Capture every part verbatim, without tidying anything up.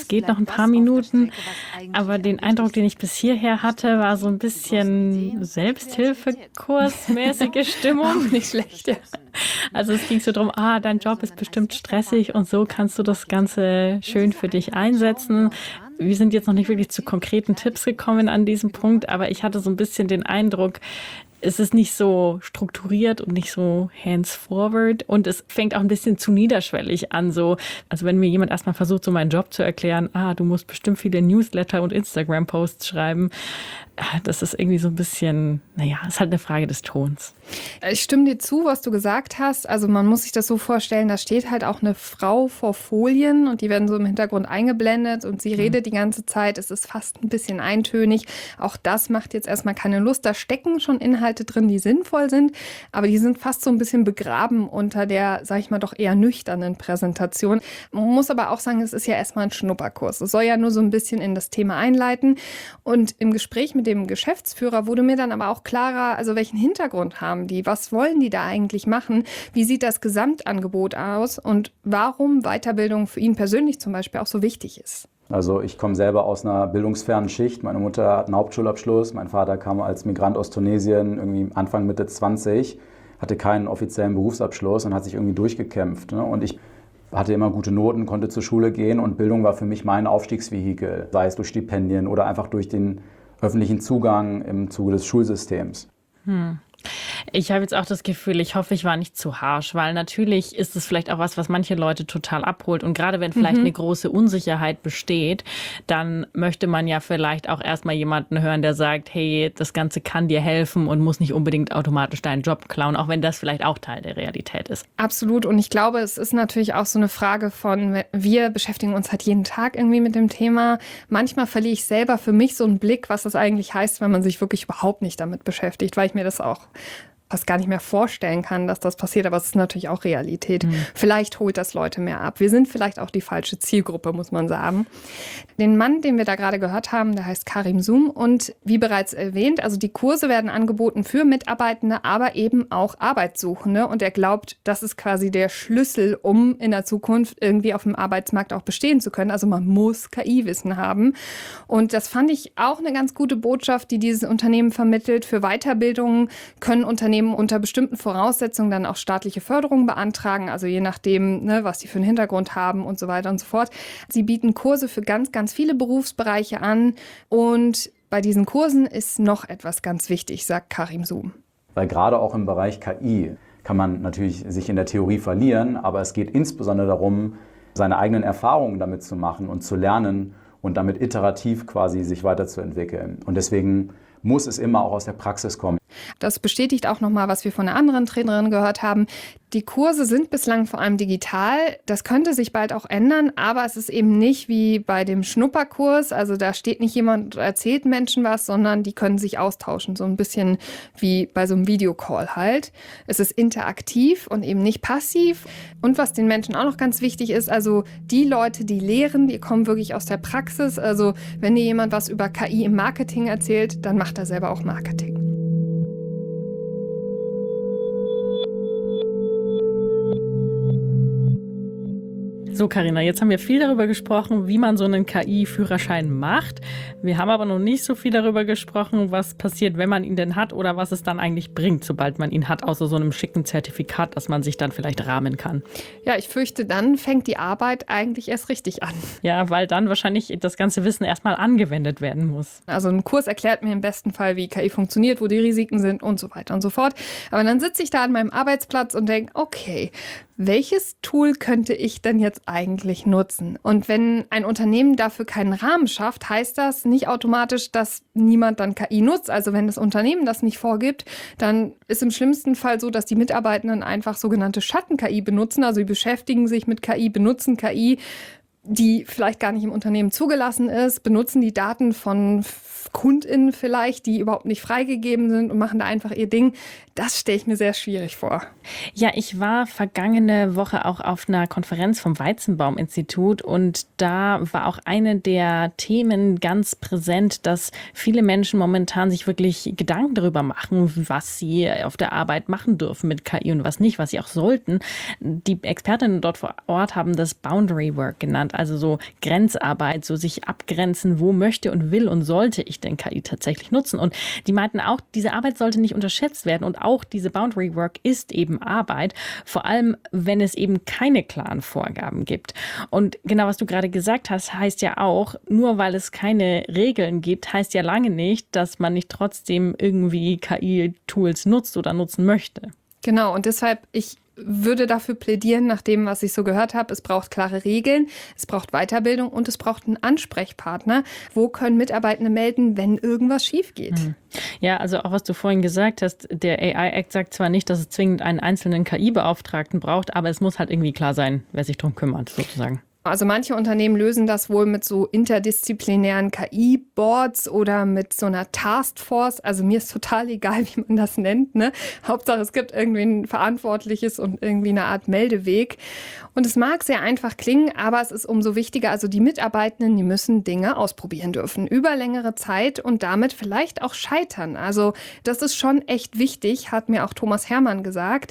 es geht noch ein paar Minuten. Aber den Eindruck, den ich bis hierher hatte, war so ein bisschen Selbsthilfekursmäßige Stimmung. Auch nicht schlecht, ja. Also es ging so drum, ah, dein Job ist bestimmt stressig und so kannst du das Ganze schön für dich einsetzen. Wir sind jetzt noch nicht wirklich zu konkreten Tipps gekommen an diesem Punkt, aber ich hatte so ein bisschen den Eindruck, es ist nicht so strukturiert und nicht so hands-forward und es fängt auch ein bisschen zu niederschwellig an. So, also wenn mir jemand erstmal versucht, so meinen Job zu erklären, ah, du musst bestimmt viele Newsletter und Instagram-Posts schreiben, das ist irgendwie so ein bisschen, naja, ist halt eine Frage des Tons. Ich stimme dir zu, was du gesagt hast. Also man muss sich das so vorstellen, da steht halt auch eine Frau vor Folien und die werden so im Hintergrund eingeblendet und sie mhm. redet die ganze Zeit. Es ist fast ein bisschen eintönig. Auch das macht jetzt erstmal keine Lust. Da stecken schon Inhalte drin, die sinnvoll sind, aber die sind fast so ein bisschen begraben unter der, sag ich mal, doch eher nüchternen Präsentation. Man muss aber auch sagen, es ist ja erstmal ein Schnupperkurs. Es soll ja nur so ein bisschen in das Thema einleiten. Und im Gespräch mit dem Geschäftsführer wurde mir dann aber auch klarer, also welchen Hintergrund haben die, was wollen die da eigentlich machen, wie sieht das Gesamtangebot aus und warum Weiterbildung für ihn persönlich zum Beispiel auch so wichtig ist. Also ich komme selber aus einer bildungsfernen Schicht. Meine Mutter hat einen Hauptschulabschluss, mein Vater kam als Migrant aus Tunesien, irgendwie Anfang, Mitte zwanzig, hatte keinen offiziellen Berufsabschluss und hat sich irgendwie durchgekämpft. Ne? Und ich hatte immer gute Noten, konnte zur Schule gehen und Bildung war für mich mein Aufstiegsvehikel, sei es durch Stipendien oder einfach durch den öffentlichen Zugang im Zuge des Schulsystems. Hm. Ich habe jetzt auch das Gefühl, ich hoffe, ich war nicht zu harsch, weil natürlich ist es vielleicht auch was, was manche Leute total abholt. Und gerade wenn vielleicht mhm. eine große Unsicherheit besteht, dann möchte man ja vielleicht auch erstmal jemanden hören, der sagt, hey, das Ganze kann dir helfen und muss nicht unbedingt automatisch deinen Job klauen, auch wenn das vielleicht auch Teil der Realität ist. Absolut. Und ich glaube, es ist natürlich auch so eine Frage von, wir beschäftigen uns halt jeden Tag irgendwie mit dem Thema. Manchmal verliere ich selber für mich so einen Blick, was das eigentlich heißt, wenn man sich wirklich überhaupt nicht damit beschäftigt, weil ich mir das auch fast gar nicht mehr vorstellen kann, dass das passiert, aber es ist natürlich auch Realität. Mhm. Vielleicht holt das Leute mehr ab. Wir sind vielleicht auch die falsche Zielgruppe, muss man sagen. Den Mann, den wir da gerade gehört haben, der heißt Karim Zoom und wie bereits erwähnt, also die Kurse werden angeboten für Mitarbeitende, aber eben auch Arbeitssuchende und er glaubt, das ist quasi der Schlüssel, um in der Zukunft irgendwie auf dem Arbeitsmarkt auch bestehen zu können. Also man muss K I-Wissen haben und das fand ich auch eine ganz gute Botschaft, die dieses Unternehmen vermittelt. Für Weiterbildungen können Unternehmen unter bestimmten Voraussetzungen dann auch staatliche Förderung beantragen, also je nachdem, ne, was die für einen Hintergrund haben und so weiter und so fort. Sie bieten Kurse für ganz, ganz viele Berufsbereiche an und bei diesen Kursen ist noch etwas ganz wichtig, sagt Karim Zoom. Weil gerade auch im Bereich K I kann man natürlich sich in der Theorie verlieren, aber es geht insbesondere darum, seine eigenen Erfahrungen damit zu machen und zu lernen und damit iterativ quasi sich weiterzuentwickeln. Und deswegen muss es immer auch aus der Praxis kommen. Das bestätigt auch nochmal, was wir von einer anderen Trainerin gehört haben. Die Kurse sind bislang vor allem digital. Das könnte sich bald auch ändern, aber es ist eben nicht wie bei dem Schnupperkurs. Also da steht nicht jemand und erzählt Menschen was, sondern die können sich austauschen. So ein bisschen wie bei so einem Videocall halt. Es ist interaktiv und eben nicht passiv. Und was den Menschen auch noch ganz wichtig ist, also die Leute, die lehren, die kommen wirklich aus der Praxis. Also wenn dir jemand was über K I im Marketing erzählt, dann macht er selber auch Marketing. So, Carina, jetzt haben wir viel darüber gesprochen, wie man so einen K I-Führerschein macht. Wir haben aber noch nicht so viel darüber gesprochen, was passiert, wenn man ihn denn hat oder was es dann eigentlich bringt, sobald man ihn hat, außer so einem schicken Zertifikat, das man sich dann vielleicht rahmen kann. Ja, ich fürchte, dann fängt die Arbeit eigentlich erst richtig an. Ja, weil dann wahrscheinlich das ganze Wissen erstmal angewendet werden muss. Also ein Kurs erklärt mir im besten Fall, wie K I funktioniert, wo die Risiken sind und so weiter und so fort. Aber dann sitze ich da an meinem Arbeitsplatz und denke, okay, welches Tool könnte ich denn jetzt eigentlich nutzen? Und wenn ein Unternehmen dafür keinen Rahmen schafft, heißt das nicht automatisch, dass niemand dann K I nutzt. Also wenn das Unternehmen das nicht vorgibt, dann ist im schlimmsten Fall so, dass die Mitarbeitenden einfach sogenannte Schatten-K I benutzen. Also sie beschäftigen sich mit K I, benutzen K I, die vielleicht gar nicht im Unternehmen zugelassen ist, benutzen die Daten von KundInnen vielleicht, die überhaupt nicht freigegeben sind und machen da einfach ihr Ding. Das stelle ich mir sehr schwierig vor. Ja, ich war vergangene Woche auch auf einer Konferenz vom Weizenbaum-Institut und da war auch eine der Themen ganz präsent, dass viele Menschen momentan sich wirklich Gedanken darüber machen, was sie auf der Arbeit machen dürfen mit K I und was nicht, was sie auch sollten. Die Expertinnen dort vor Ort haben das Boundary Work genannt. also so Grenzarbeit, so sich abgrenzen, wo möchte und will und sollte ich denn K I tatsächlich nutzen. Und die meinten auch, diese Arbeit sollte nicht unterschätzt werden und auch diese Boundary Work ist eben Arbeit, vor allem wenn es eben keine klaren Vorgaben gibt. Und genau, was du gerade gesagt hast, heißt ja auch, nur weil es keine Regeln gibt, heißt ja lange nicht, dass man nicht trotzdem irgendwie K I-Tools nutzt oder nutzen möchte. Genau, und deshalb, ich würde dafür plädieren, nach dem, was ich so gehört habe, es braucht klare Regeln, es braucht Weiterbildung und es braucht einen Ansprechpartner. Wo können Mitarbeitende melden, wenn irgendwas schief geht? Hm. Ja, also auch was du vorhin gesagt hast, der A I-Act sagt zwar nicht, dass es zwingend einen einzelnen K I-Beauftragten braucht, aber es muss halt irgendwie klar sein, wer sich darum kümmert, sozusagen. Also manche Unternehmen lösen das wohl mit so interdisziplinären K I-Boards oder mit so einer Taskforce. Also mir ist total egal, wie man das nennt, ne? Hauptsache es gibt irgendwie ein Verantwortliches und irgendwie eine Art Meldeweg. Und es mag sehr einfach klingen, aber es ist umso wichtiger. Also die Mitarbeitenden, die müssen Dinge ausprobieren dürfen über längere Zeit und damit vielleicht auch scheitern. Also das ist schon echt wichtig, hat mir auch Thomas Hermann gesagt.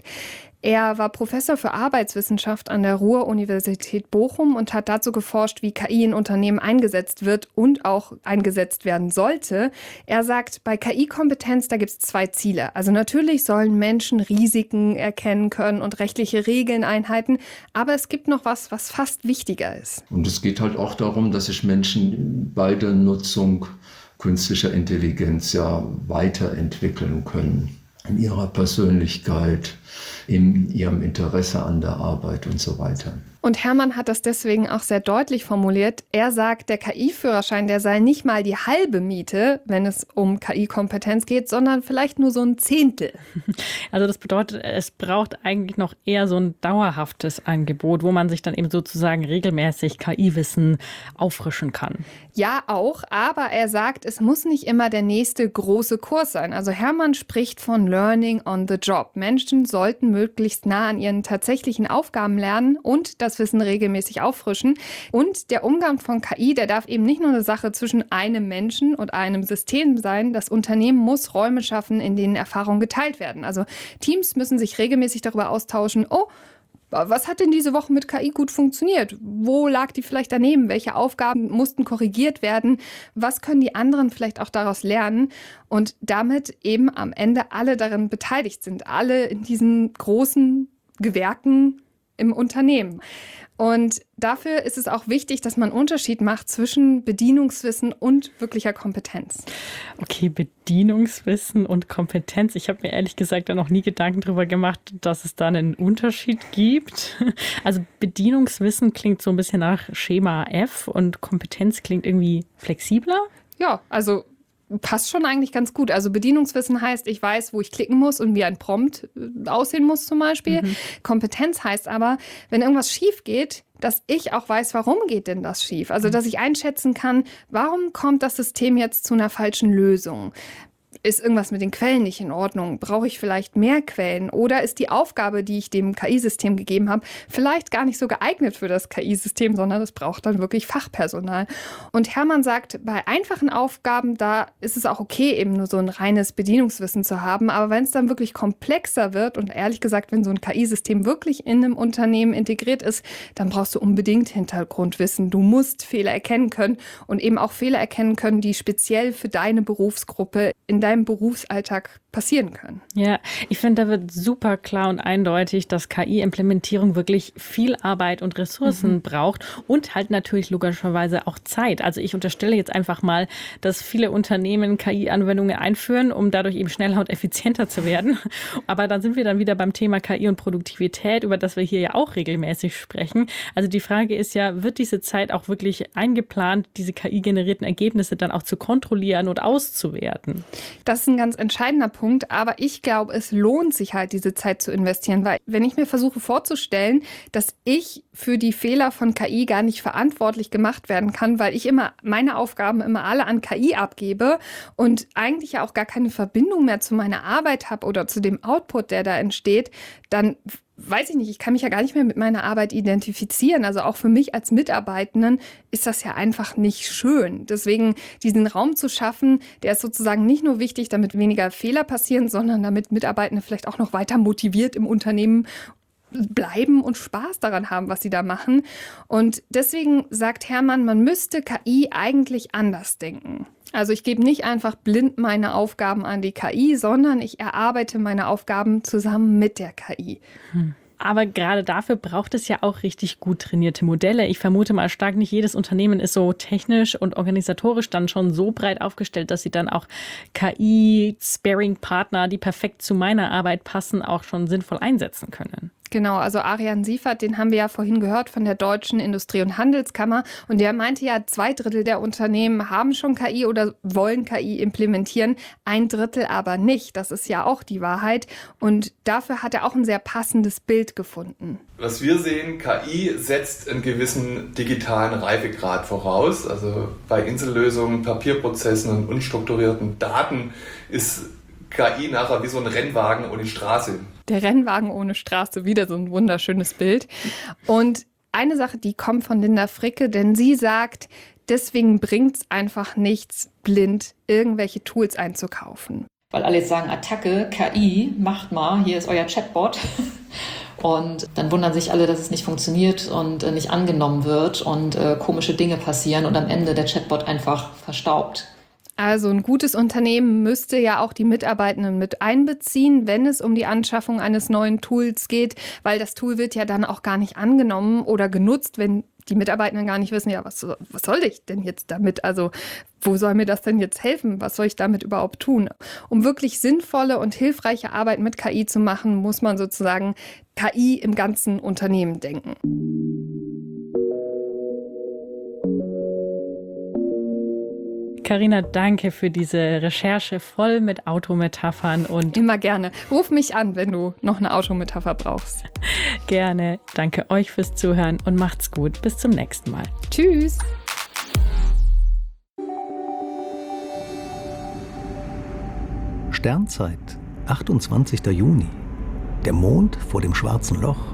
Er war Professor für Arbeitswissenschaft an der Ruhr-Universität Bochum und hat dazu geforscht, wie K I in Unternehmen eingesetzt wird und auch eingesetzt werden sollte. Er sagt, bei K I-Kompetenz, da gibt es zwei Ziele. Also natürlich sollen Menschen Risiken erkennen können und rechtliche Regeln einhalten, aber es gibt noch was, was fast wichtiger ist. Und es geht halt auch darum, dass sich Menschen bei der Nutzung künstlicher Intelligenz ja weiterentwickeln können. In ihrer Persönlichkeit, in ihrem Interesse an der Arbeit und so weiter. Und Hermann hat das deswegen auch sehr deutlich formuliert. Er sagt, der K I-Führerschein, der sei nicht mal die halbe Miete, wenn es um K I-Kompetenz geht, sondern vielleicht nur so ein Zehntel. Also das bedeutet, es braucht eigentlich noch eher so ein dauerhaftes Angebot, wo man sich dann eben sozusagen regelmäßig K I-Wissen auffrischen kann. Ja, auch, aber er sagt, es muss nicht immer der nächste große Kurs sein. Also Hermann spricht von Learning on the Job. Menschen sollten möglichst nah an ihren tatsächlichen Aufgaben lernen und das Wissen regelmäßig auffrischen. Und der Umgang von K I, der darf eben nicht nur eine Sache zwischen einem Menschen und einem System sein. Das Unternehmen muss Räume schaffen, in denen Erfahrungen geteilt werden. Also Teams müssen sich regelmäßig darüber austauschen, oh, was hat denn diese Woche mit K I gut funktioniert? Wo lag die vielleicht daneben? Welche Aufgaben mussten korrigiert werden? Was können die anderen vielleicht auch daraus lernen? Und damit eben am Ende alle darin beteiligt sind. Alle in diesen großen Gewerken im Unternehmen. Und dafür ist es auch wichtig, dass man einen Unterschied macht zwischen Bedienungswissen und wirklicher Kompetenz. Okay, Bedienungswissen und Kompetenz. Ich habe mir ehrlich gesagt da noch nie Gedanken drüber gemacht, dass es da einen Unterschied gibt. Also Bedienungswissen klingt so ein bisschen nach Schema F und Kompetenz klingt irgendwie flexibler. Ja, also passt schon eigentlich ganz gut. Also Bedienungswissen heißt, ich weiß, wo ich klicken muss und wie ein Prompt aussehen muss zum Beispiel. Mhm. Kompetenz heißt aber, wenn irgendwas schief geht, dass ich auch weiß, warum geht denn das schief? Also dass ich einschätzen kann, warum kommt das System jetzt zu einer falschen Lösung? Ist irgendwas mit den Quellen nicht in Ordnung? Brauche ich vielleicht mehr Quellen? Oder ist die Aufgabe, die ich dem K I-System gegeben habe, vielleicht gar nicht so geeignet für das K I-System, sondern es braucht dann wirklich Fachpersonal. Und Hermann sagt, bei einfachen Aufgaben, da ist es auch okay, eben nur so ein reines Bedienungswissen zu haben. Aber wenn es dann wirklich komplexer wird und ehrlich gesagt, wenn so ein K I-System wirklich in einem Unternehmen integriert ist, dann brauchst du unbedingt Hintergrundwissen. Du musst Fehler erkennen können und eben auch Fehler erkennen können, die speziell für deine Berufsgruppe in deinem Berufsalltag passieren können. Ja, ich finde, da wird super klar und eindeutig, dass K I-Implementierung wirklich viel Arbeit und Ressourcen mhm. braucht und halt natürlich logischerweise auch Zeit. Also ich unterstelle jetzt einfach mal, dass viele Unternehmen K I-Anwendungen einführen, um dadurch eben schneller und effizienter zu werden. Aber dann sind wir dann wieder beim Thema K I und Produktivität, über das wir hier ja auch regelmäßig sprechen. Also die Frage ist ja, wird diese Zeit auch wirklich eingeplant, diese K I-generierten Ergebnisse dann auch zu kontrollieren und auszuwerten? Das ist ein ganz entscheidender Punkt. Aber ich glaube, es lohnt sich halt, diese Zeit zu investieren, weil wenn ich mir versuche vorzustellen, dass ich für die Fehler von K I gar nicht verantwortlich gemacht werden kann, weil ich immer meine Aufgaben immer alle an K I abgebe und eigentlich ja auch gar keine Verbindung mehr zu meiner Arbeit habe oder zu dem Output, der da entsteht, dann weiß ich nicht, ich kann mich ja gar nicht mehr mit meiner Arbeit identifizieren. Also auch für mich als Mitarbeitenden ist das ja einfach nicht schön. Deswegen diesen Raum zu schaffen, der ist sozusagen nicht nur wichtig, damit weniger Fehler passieren, sondern damit Mitarbeitende vielleicht auch noch weiter motiviert im Unternehmen bleiben und Spaß daran haben, was sie da machen. Und deswegen sagt Hermann, man müsste K I eigentlich anders denken. Also ich gebe nicht einfach blind meine Aufgaben an die K I, sondern ich erarbeite meine Aufgaben zusammen mit der K I. Hm. Aber gerade dafür braucht es ja auch richtig gut trainierte Modelle. Ich vermute mal stark, nicht jedes Unternehmen ist so technisch und organisatorisch dann schon so breit aufgestellt, dass sie dann auch K I-Sparing-Partner, die perfekt zu meiner Arbeit passen, auch schon sinnvoll einsetzen können. Genau, also Arian Siefert, den haben wir ja vorhin gehört von der Deutschen Industrie- und Handelskammer. Und der meinte ja, zwei Drittel der Unternehmen haben schon K I oder wollen K I implementieren, ein Drittel aber nicht. Das ist ja auch die Wahrheit. Und dafür hat er auch ein sehr passendes Bild gefunden. Was wir sehen, K I setzt einen gewissen digitalen Reifegrad voraus. Also bei Insellösungen, Papierprozessen und unstrukturierten Daten ist K I nachher wie so ein Rennwagen ohne Straße. Der Rennwagen ohne Straße, wieder so ein wunderschönes Bild. Und eine Sache, die kommt von Linda Fricke, denn sie sagt, deswegen bringt es einfach nichts, blind irgendwelche Tools einzukaufen. Weil alle jetzt sagen, Attacke, K I, macht mal, hier ist euer Chatbot. Und dann wundern sich alle, dass es nicht funktioniert und nicht angenommen wird und äh, komische Dinge passieren und am Ende der Chatbot einfach verstaubt. Also ein gutes Unternehmen müsste ja auch die Mitarbeitenden mit einbeziehen, wenn es um die Anschaffung eines neuen Tools geht, weil das Tool wird ja dann auch gar nicht angenommen oder genutzt, wenn die Mitarbeitenden gar nicht wissen, ja, was, was soll ich denn jetzt damit? Also wo soll mir das denn jetzt helfen? Was soll ich damit überhaupt tun? Um wirklich sinnvolle und hilfreiche Arbeit mit K I zu machen, muss man sozusagen K I im ganzen Unternehmen denken. Carina, danke für diese Recherche voll mit Autometaphern und immer gerne. Ruf mich an, wenn du noch eine Autometapher brauchst. Gerne. Danke euch fürs Zuhören und macht's gut. Bis zum nächsten Mal. Tschüss. Sternzeit, achtundzwanzigster Juni. Der Mond vor dem Schwarzen Loch.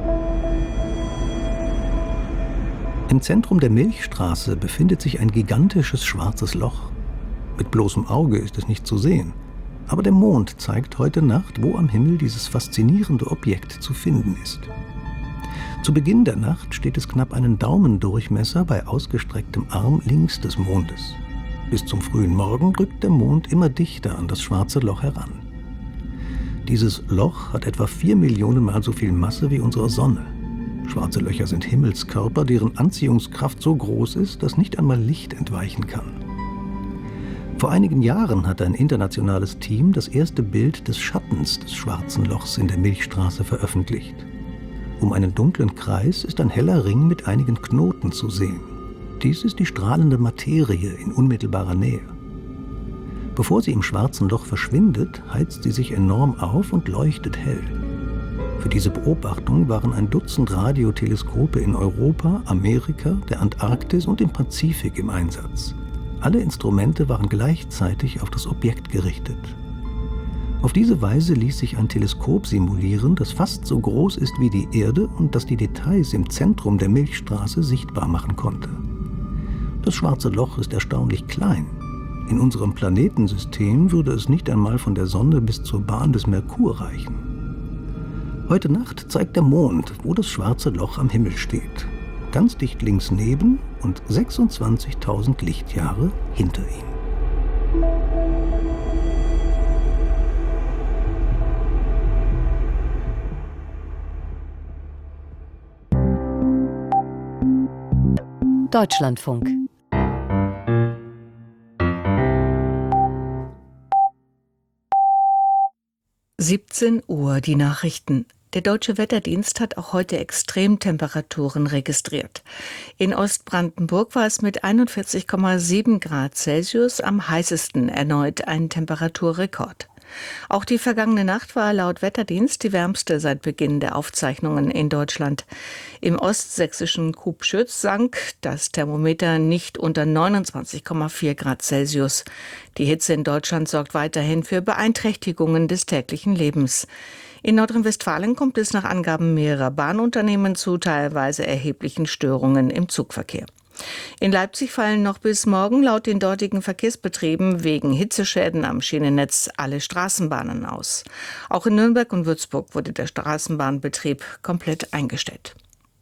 Im Zentrum der Milchstraße befindet sich ein gigantisches schwarzes Loch. Mit bloßem Auge ist es nicht zu sehen. Aber der Mond zeigt heute Nacht, wo am Himmel dieses faszinierende Objekt zu finden ist. Zu Beginn der Nacht steht es knapp einen Daumendurchmesser bei ausgestrecktem Arm links des Mondes. Bis zum frühen Morgen rückt der Mond immer dichter an das schwarze Loch heran. Dieses Loch hat etwa vier Millionen Mal so viel Masse wie unsere Sonne. Schwarze Löcher sind Himmelskörper, deren Anziehungskraft so groß ist, dass nicht einmal Licht entweichen kann. Vor einigen Jahren hat ein internationales Team das erste Bild des Schattens des Schwarzen Lochs in der Milchstraße veröffentlicht. Um einen dunklen Kreis ist ein heller Ring mit einigen Knoten zu sehen. Dies ist die strahlende Materie in unmittelbarer Nähe. Bevor sie im Schwarzen Loch verschwindet, heizt sie sich enorm auf und leuchtet hell. Für diese Beobachtung waren ein Dutzend Radioteleskope in Europa, Amerika, der Antarktis und im Pazifik im Einsatz. Alle Instrumente waren gleichzeitig auf das Objekt gerichtet. Auf diese Weise ließ sich ein Teleskop simulieren, das fast so groß ist wie die Erde und das die Details im Zentrum der Milchstraße sichtbar machen konnte. Das Schwarze Loch ist erstaunlich klein. In unserem Planetensystem würde es nicht einmal von der Sonne bis zur Bahn des Merkur reichen. Heute Nacht zeigt der Mond, wo das Schwarze Loch am Himmel steht. Ganz dicht links neben und sechsundzwanzigtausend Lichtjahre hinter ihm. Deutschlandfunk. siebzehn Uhr, die Nachrichten. Der Deutsche Wetterdienst hat auch heute Extremtemperaturen registriert. In Ostbrandenburg war es mit einundvierzig Komma sieben Grad Celsius am heißesten, erneut ein Temperaturrekord. Auch die vergangene Nacht war laut Wetterdienst die wärmste seit Beginn der Aufzeichnungen in Deutschland. Im ostsächsischen Kubschütz sank das Thermometer nicht unter neunundzwanzig Komma vier Grad Celsius. Die Hitze in Deutschland sorgt weiterhin für Beeinträchtigungen des täglichen Lebens. In Nordrhein-Westfalen kommt es nach Angaben mehrerer Bahnunternehmen zu teilweise erheblichen Störungen im Zugverkehr. In Leipzig fallen noch bis morgen laut den dortigen Verkehrsbetrieben wegen Hitzeschäden am Schienennetz alle Straßenbahnen aus. Auch in Nürnberg und Würzburg wurde der Straßenbahnbetrieb komplett eingestellt.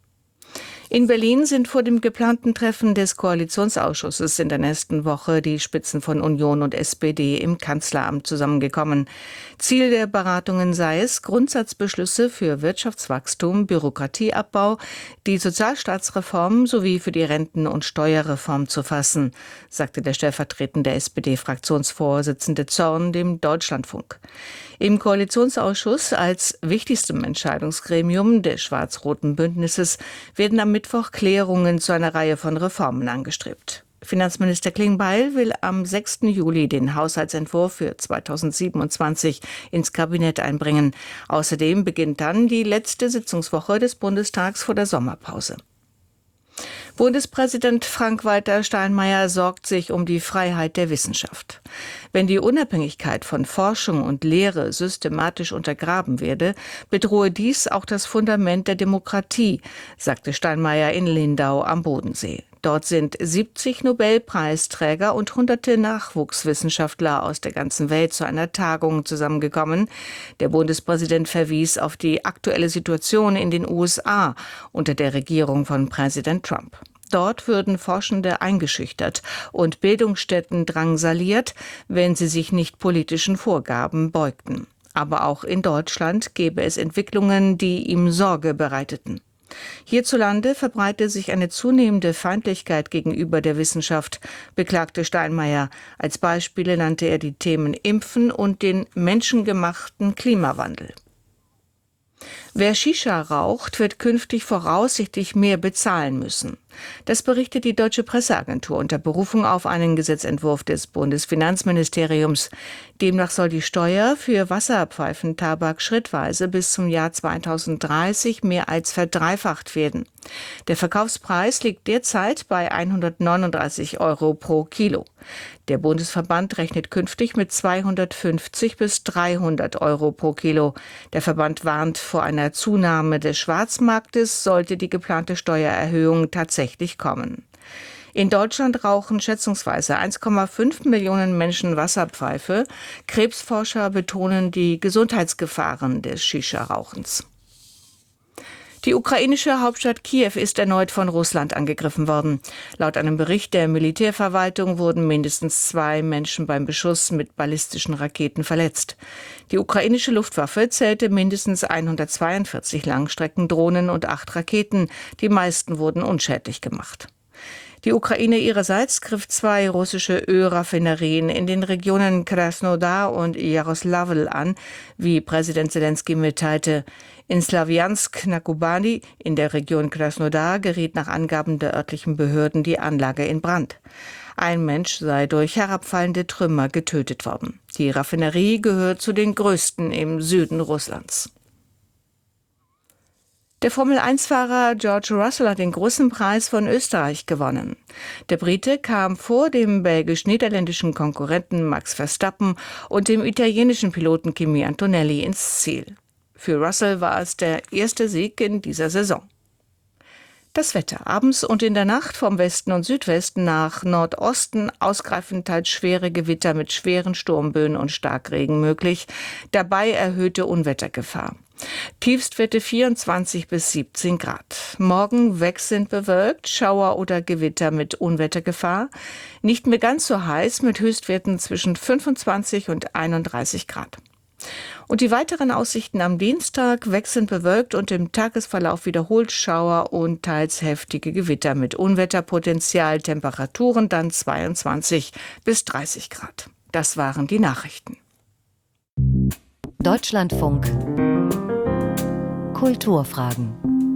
In Berlin sind vor dem geplanten Treffen des Koalitionsausschusses in der nächsten Woche die Spitzen von Union und S P D im Kanzleramt zusammengekommen. Ziel der Beratungen sei es, Grundsatzbeschlüsse für Wirtschaftswachstum, Bürokratieabbau, die Sozialstaatsreform sowie für die Renten- und Steuerreform zu fassen, sagte der stellvertretende S P D-Fraktionsvorsitzende Zorn dem Deutschlandfunk. Im Koalitionsausschuss als wichtigstem Entscheidungsgremium des schwarz-roten Bündnisses werden am Mittwoch Klärungen zu einer Reihe von Reformen angestrebt. Finanzminister Klingbeil will am sechsten Juli den Haushaltsentwurf für zweitausendsiebenundzwanzig ins Kabinett einbringen. Außerdem beginnt dann die letzte Sitzungswoche des Bundestags vor der Sommerpause. Bundespräsident Frank-Walter Steinmeier sorgt sich um die Freiheit der Wissenschaft. Wenn die Unabhängigkeit von Forschung und Lehre systematisch untergraben werde, bedrohe dies auch das Fundament der Demokratie, sagte Steinmeier in Lindau am Bodensee. Dort sind siebzig Nobelpreisträger und hunderte Nachwuchswissenschaftler aus der ganzen Welt zu einer Tagung zusammengekommen. Der Bundespräsident verwies auf die aktuelle Situation in den U S A unter der Regierung von Präsident Trump. Dort würden Forschende eingeschüchtert und Bildungsstätten drangsaliert, wenn sie sich nicht politischen Vorgaben beugten. Aber auch in Deutschland gäbe es Entwicklungen, die ihm Sorge bereiteten. Hierzulande verbreite sich eine zunehmende Feindlichkeit gegenüber der Wissenschaft, beklagte Steinmeier. Als Beispiele nannte er die Themen Impfen und den menschengemachten Klimawandel. Wer Shisha raucht, wird künftig voraussichtlich mehr bezahlen müssen. Das berichtet die Deutsche Presseagentur unter Berufung auf einen Gesetzentwurf des Bundesfinanzministeriums. Demnach soll die Steuer für Wasserpfeifentabak schrittweise bis zum Jahr zweitausenddreißig mehr als verdreifacht werden. Der Verkaufspreis liegt derzeit bei hundertneununddreißig Euro pro Kilo. Der Bundesverband rechnet künftig mit zweihundertfünfzig bis dreihundert Euro pro Kilo. Der Verband warnt vor einer Zunahme des Schwarzmarktes, sollte die geplante Steuererhöhung tatsächlich kommen. In Deutschland rauchen schätzungsweise eins Komma fünf Millionen Menschen Wasserpfeife. Krebsforscher betonen die Gesundheitsgefahren des Shisha-Rauchens. Die ukrainische Hauptstadt Kiew ist erneut von Russland angegriffen worden. Laut einem Bericht der Militärverwaltung wurden mindestens zwei Menschen beim Beschuss mit ballistischen Raketen verletzt. Die ukrainische Luftwaffe zählte mindestens hundertzweiundvierzig Langstreckendrohnen und acht Raketen. Die meisten wurden unschädlich gemacht. Die Ukraine ihrerseits griff zwei russische Ölraffinerien in den Regionen Krasnodar und Jaroslavl an, wie Präsident Selenskyj mitteilte. In Slawjansk na Kubani in der Region Krasnodar geriet nach Angaben der örtlichen Behörden die Anlage in Brand. Ein Mensch sei durch herabfallende Trümmer getötet worden. Die Raffinerie gehört zu den größten im Süden Russlands. Der Formel eins Fahrer George Russell hat den großen Preis von Österreich gewonnen. Der Brite kam vor dem belgisch-niederländischen Konkurrenten Max Verstappen und dem italienischen Piloten Kimi Antonelli ins Ziel. Für Russell war es der erste Sieg in dieser Saison. Das Wetter. Abends und in der Nacht vom Westen und Südwesten nach Nordosten ausgreifend teils schwere Gewitter mit schweren Sturmböen und Starkregen möglich. Dabei erhöhte Unwettergefahr. Tiefstwerte vierundzwanzig bis siebzehn Grad. Morgen wechselnd bewölkt, Schauer oder Gewitter mit Unwettergefahr. Nicht mehr ganz so heiß mit Höchstwerten zwischen fünfundzwanzig und einunddreißig Grad. Und die weiteren Aussichten am Dienstag wechselnd bewölkt und im Tagesverlauf wiederholt Schauer und teils heftige Gewitter mit Unwetterpotenzial, Temperaturen dann zweiundzwanzig bis dreißig Grad. Das waren die Nachrichten. Deutschlandfunk Kulturfragen.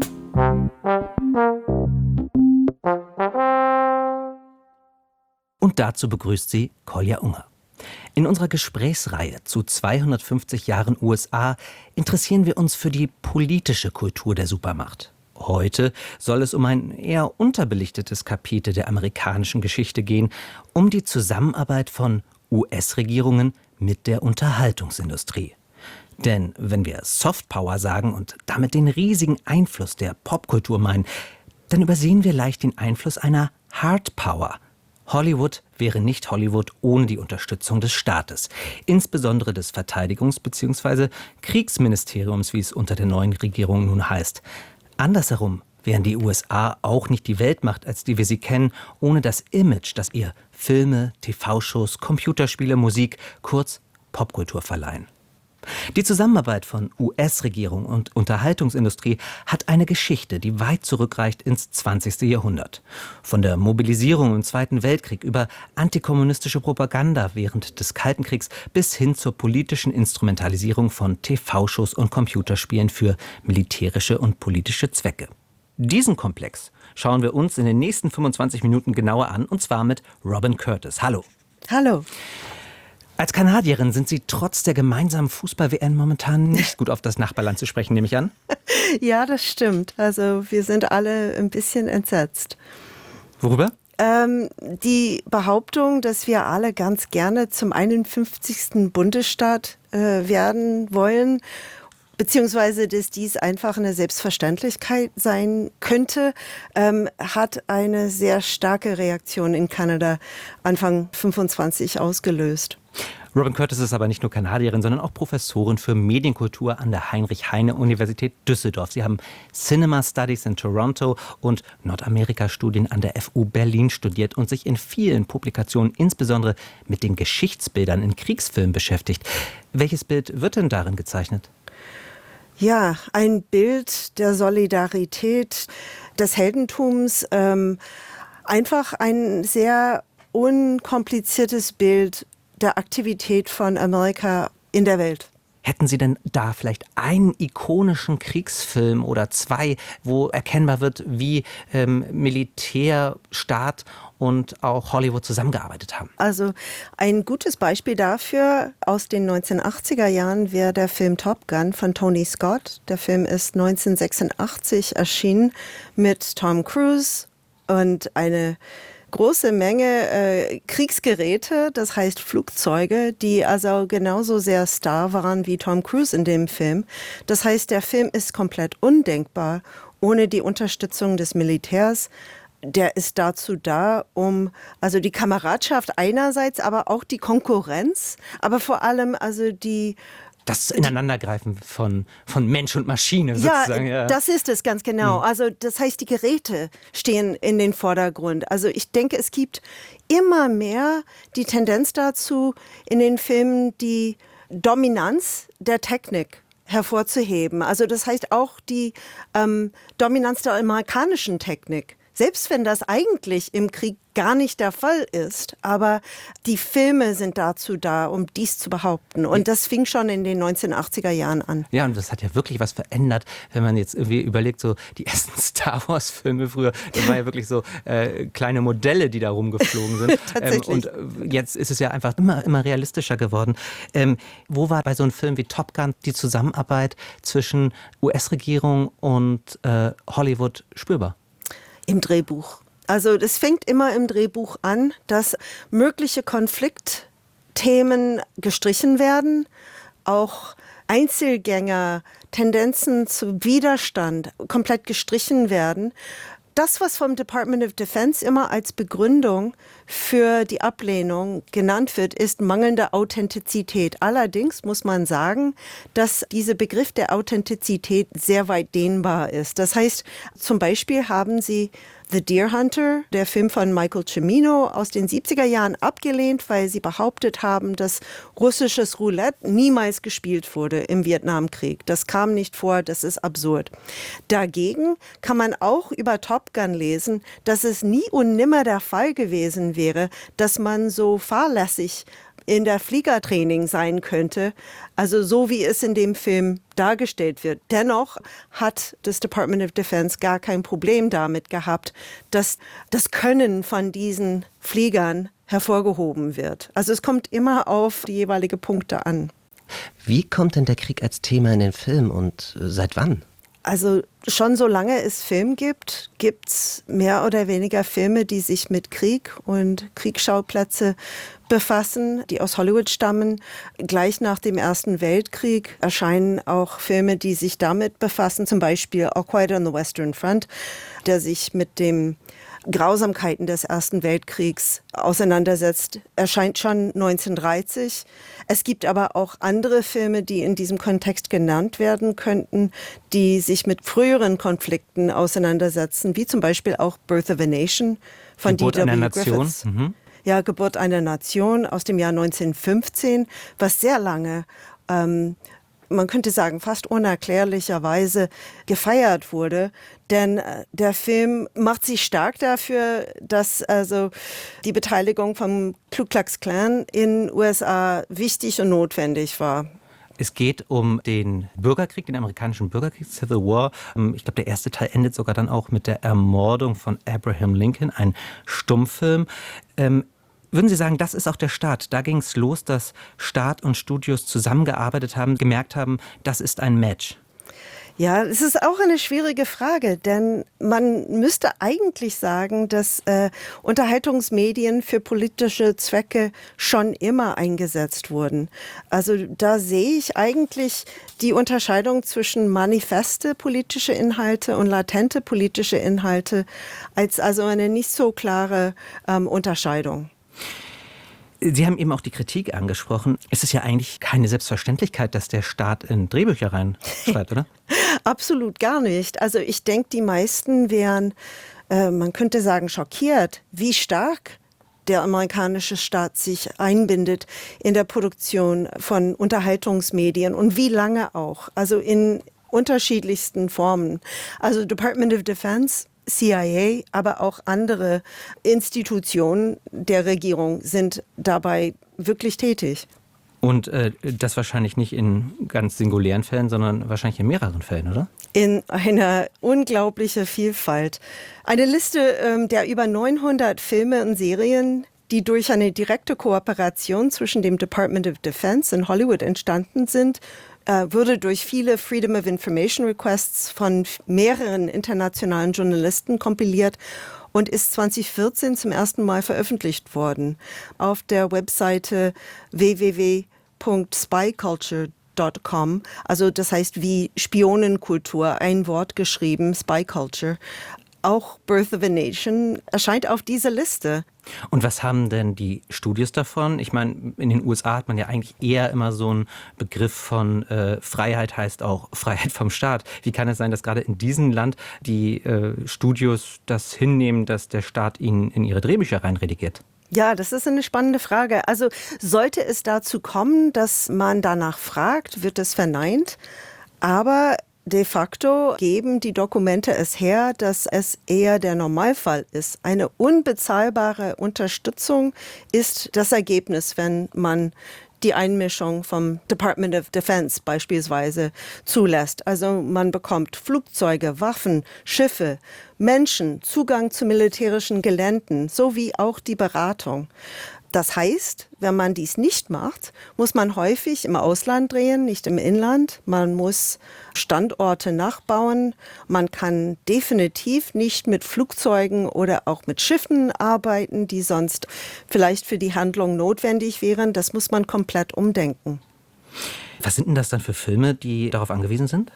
Und dazu begrüßt sie Kolja Unger. In unserer Gesprächsreihe zu zweihundertfünfzig Jahren U S A interessieren wir uns für die politische Kultur der Supermacht. Heute soll es um ein eher unterbelichtetes Kapitel der amerikanischen Geschichte gehen, um die Zusammenarbeit von U S-Regierungen mit der Unterhaltungsindustrie. Denn wenn wir Softpower sagen und damit den riesigen Einfluss der Popkultur meinen, dann übersehen wir leicht den Einfluss einer Hard Power. Hollywood wäre nicht Hollywood ohne die Unterstützung des Staates, insbesondere des Verteidigungs- bzw. Kriegsministeriums, wie es unter der neuen Regierung nun heißt. Andersherum wären die U S A auch nicht die Weltmacht, als die wir sie kennen, ohne das Image, das ihr Filme, T V-Shows, Computerspiele, Musik, kurz Popkultur verleihen. Die Zusammenarbeit von U S-Regierung und Unterhaltungsindustrie hat eine Geschichte, die weit zurückreicht ins zwanzigste Jahrhundert. Von der Mobilisierung im Zweiten Weltkrieg über antikommunistische Propaganda während des Kalten Kriegs bis hin zur politischen Instrumentalisierung von T V-Shows und Computerspielen für militärische und politische Zwecke. Diesen Komplex schauen wir uns in den nächsten fünfundzwanzig Minuten genauer an, und zwar mit Robin Curtis. Hallo. Hallo. Als Kanadierin sind Sie trotz der gemeinsamen Fußball-W M momentan nicht gut auf das Nachbarland zu sprechen, nehme ich an? Ja, das stimmt. Also wir sind alle ein bisschen entsetzt. Worüber? Ähm, die Behauptung, dass wir alle ganz gerne zum einundfünfzigsten Bundesstaat äh, werden wollen, beziehungsweise dass dies einfach eine Selbstverständlichkeit sein könnte, ähm, hat eine sehr starke Reaktion in Kanada Anfang fünfundzwanzig ausgelöst. Robin Curtis ist aber nicht nur Kanadierin, sondern auch Professorin für Medienkultur an der Heinrich-Heine-Universität Düsseldorf. Sie haben Cinema Studies in Toronto und Nordamerika-Studien an der F U Berlin studiert und sich in vielen Publikationen insbesondere mit den Geschichtsbildern in Kriegsfilmen beschäftigt. Welches Bild wird denn darin gezeichnet? Ja, ein Bild der Solidarität, des Heldentums, ähm, einfach ein sehr unkompliziertes Bild der Aktivität von Amerika in der Welt. Hätten Sie denn da vielleicht einen ikonischen Kriegsfilm oder zwei, wo erkennbar wird, wie ähm, Militär, Staat und auch Hollywood zusammengearbeitet haben? Also ein gutes Beispiel dafür aus den neunzehnhundertachtziger Jahren wäre der Film Top Gun von Tony Scott. Der Film ist neunzehnhundertsechsundachtzig erschienen mit Tom Cruise und eine große Menge äh, Kriegsgeräte, das heißt Flugzeuge, die also genauso sehr Star waren wie Tom Cruise in dem Film. Das heißt, der Film ist komplett undenkbar ohne die Unterstützung des Militärs. Der ist dazu da, um also die Kameradschaft einerseits, aber auch die Konkurrenz, aber vor allem also die Das Ineinandergreifen von, von Mensch und Maschine sozusagen. Ja, ja, das ist es ganz genau. Mhm. Also das heißt, die Geräte stehen in den Vordergrund. Also ich denke, es gibt immer mehr die Tendenz dazu, in den Filmen die Dominanz der Technik hervorzuheben. Also das heißt auch die ähm, Dominanz der amerikanischen Technik. Selbst wenn das eigentlich im Krieg gar nicht der Fall ist, aber die Filme sind dazu da, um dies zu behaupten. Und das fing schon in den neunzehnhundertachtziger Jahren an. Ja, und das hat ja wirklich was verändert, wenn man jetzt irgendwie überlegt, so die ersten Star Wars Filme früher, das waren ja wirklich so äh, kleine Modelle, die da rumgeflogen sind. Tatsächlich. Ähm, und jetzt ist es ja einfach immer, immer realistischer geworden. Ähm, wo war bei so einem Film wie Top Gun die Zusammenarbeit zwischen U S-Regierung und äh, Hollywood spürbar? Im Drehbuch. Also das fängt immer im Drehbuch an, dass mögliche Konfliktthemen gestrichen werden, auch Einzelgänger, Tendenzen zu Widerstand komplett gestrichen werden. Das, was vom Department of Defense immer als Begründung für die Ablehnung genannt wird, ist mangelnde Authentizität. Allerdings muss man sagen, dass dieser Begriff der Authentizität sehr weit dehnbar ist. Das heißt, zum Beispiel haben sie The Deer Hunter, der Film von Michael Cimino aus den siebziger Jahren, abgelehnt, weil sie behauptet haben, dass russisches Roulette niemals gespielt wurde im Vietnamkrieg. Das kam nicht vor, das ist absurd. Dagegen kann man auch über Top Gun lesen, dass es nie und nimmer der Fall gewesen wäre, dass man so fahrlässig in der Fliegertraining sein könnte, also so wie es in dem Film dargestellt wird. Dennoch hat das Department of Defense gar kein Problem damit gehabt, dass das Können von diesen Fliegern hervorgehoben wird. Also es kommt immer auf die jeweiligen Punkte an. Wie kommt denn der Krieg als Thema in den Film und äh, seit wann? Also schon solange es Film gibt, gibt es mehr oder weniger Filme, die sich mit Krieg und Kriegsschauplätze befassen, die aus Hollywood stammen. Gleich nach dem Ersten Weltkrieg erscheinen auch Filme, die sich damit befassen, zum Beispiel All Quiet on the Western Front, der sich mit dem Grausamkeiten des Ersten Weltkriegs auseinandersetzt, erscheint schon neunzehnhundertdreißig. Es gibt aber auch andere Filme, die in diesem Kontext genannt werden könnten, die sich mit früheren Konflikten auseinandersetzen, wie zum Beispiel auch Birth of a Nation von Geburt D W einer Griffiths. Nation. Mhm. Ja, Geburt einer Nation aus dem Jahr neunzehnhundertfünfzehn, was sehr lange, ähm, man könnte sagen, fast unerklärlicherweise gefeiert wurde. Denn äh, der Film macht sich stark dafür, dass also die Beteiligung vom Ku Klux Klan in den U S A wichtig und notwendig war. Es geht um den Bürgerkrieg, den amerikanischen Bürgerkrieg, Civil War. Ich glaube, der erste Teil endet sogar dann auch mit der Ermordung von Abraham Lincoln, ein Stummfilm. Ähm, Würden Sie sagen, das ist auch der Start? Da ging es los, dass Staat und Studios zusammengearbeitet haben, gemerkt haben, das ist ein Match. Ja, es ist auch eine schwierige Frage, denn man müsste eigentlich sagen, dass äh, Unterhaltungsmedien für politische Zwecke schon immer eingesetzt wurden. Also da sehe ich eigentlich die Unterscheidung zwischen manifeste politische Inhalte und latente politische Inhalte als also eine nicht so klare ähm, Unterscheidung. Sie haben eben auch die Kritik angesprochen. Es ist ja eigentlich keine Selbstverständlichkeit, dass der Staat in Drehbücher reinschreibt, oder? Absolut gar nicht. Also ich denke, die meisten wären, äh, man könnte sagen, schockiert, wie stark der amerikanische Staat sich einbindet in der Produktion von Unterhaltungsmedien und wie lange auch. Also in unterschiedlichsten Formen. Also Department of Defense, C I A, aber auch andere Institutionen der Regierung sind dabei wirklich tätig. Und äh, das wahrscheinlich nicht in ganz singulären Fällen, sondern wahrscheinlich in mehreren Fällen, oder? In einer unglaublichen Vielfalt. Eine Liste ähm, der über neunhundert Filme und Serien, die durch eine direkte Kooperation zwischen dem Department of Defense in Hollywood entstanden sind, wurde durch viele Freedom of Information Requests von mehreren internationalen Journalisten kompiliert und ist zwanzig vierzehn zum ersten Mal veröffentlicht worden auf der Webseite w w w punkt spy culture punkt com. Also das heißt wie Spionenkultur, ein Wort geschrieben, Spy Culture. Auch Birth of a Nation erscheint auf dieser Liste. Und was haben denn die Studios davon? Ich meine, in den U S A hat man ja eigentlich eher immer so einen Begriff von äh, Freiheit heißt auch Freiheit vom Staat. Wie kann es sein, dass gerade in diesem Land die äh, Studios das hinnehmen, dass der Staat ihnen in ihre Drehbücher reinredigiert? Ja, das ist eine spannende Frage. Also sollte es dazu kommen, dass man danach fragt, wird es verneint. Aber de facto geben die Dokumente es her, dass es eher der Normalfall ist. Eine unbezahlbare Unterstützung ist das Ergebnis, wenn man die Einmischung vom Department of Defense beispielsweise zulässt. Also man bekommt Flugzeuge, Waffen, Schiffe, Menschen, Zugang zu militärischen Geländen, sowie auch die Beratung. Das heißt, wenn man dies nicht macht, muss man häufig im Ausland drehen, nicht im Inland. Man muss Standorte nachbauen. Man kann definitiv nicht mit Flugzeugen oder auch mit Schiffen arbeiten, die sonst vielleicht für die Handlung notwendig wären. Das muss man komplett umdenken. Was sind denn das dann für Filme, die darauf angewiesen sind?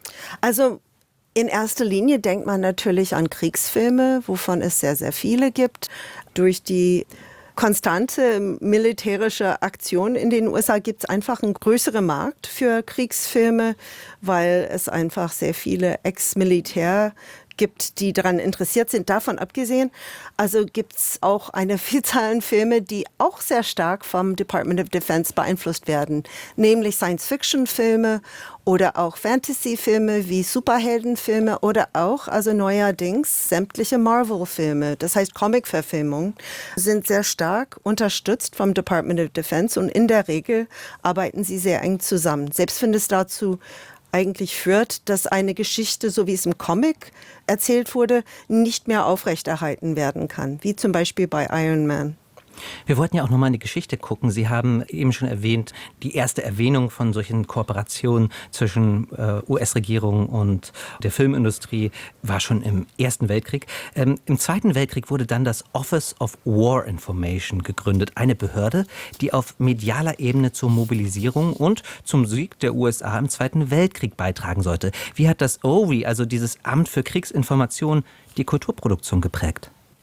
Also in erster Linie denkt man natürlich an Kriegsfilme, wovon es sehr, sehr viele gibt. Durch die konstante militärische Aktion in den U S A gibt es einfach einen größeren Markt für Kriegsfilme, weil es einfach sehr viele Ex-Militär gibt, die daran interessiert sind. Davon abgesehen, also gibt es auch eine Vielzahl an Filme, die auch sehr stark vom Department of Defense beeinflusst werden, nämlich Science-Fiction-Filme oder auch Fantasy-Filme wie Superheldenfilme oder auch, also neuerdings, sämtliche Marvel-Filme. Das heißt, Comic-Verfilmungen sind sehr stark unterstützt vom Department of Defense und in der Regel arbeiten sie sehr eng zusammen. Selbst wenn es dazu eigentlich führt, dass eine Geschichte, so wie es im Comic erzählt wurde, nicht mehr aufrechterhalten werden kann, wie zum Beispiel bei Iron Man. Wir wollten ja auch nochmal in die Geschichte gucken. Sie haben eben schon erwähnt, die erste Erwähnung von solchen Kooperationen zwischen äh, U S-Regierung und der Filmindustrie war schon im Ersten Weltkrieg. Ähm, Im Zweiten Weltkrieg wurde dann das Office of War Information gegründet, eine Behörde, die auf medialer Ebene zur Mobilisierung und zum Sieg der U S A im Zweiten Weltkrieg beitragen sollte. Wie hat das O W I, also dieses Amt für Kriegsinformation, die Kulturproduktion geprägt?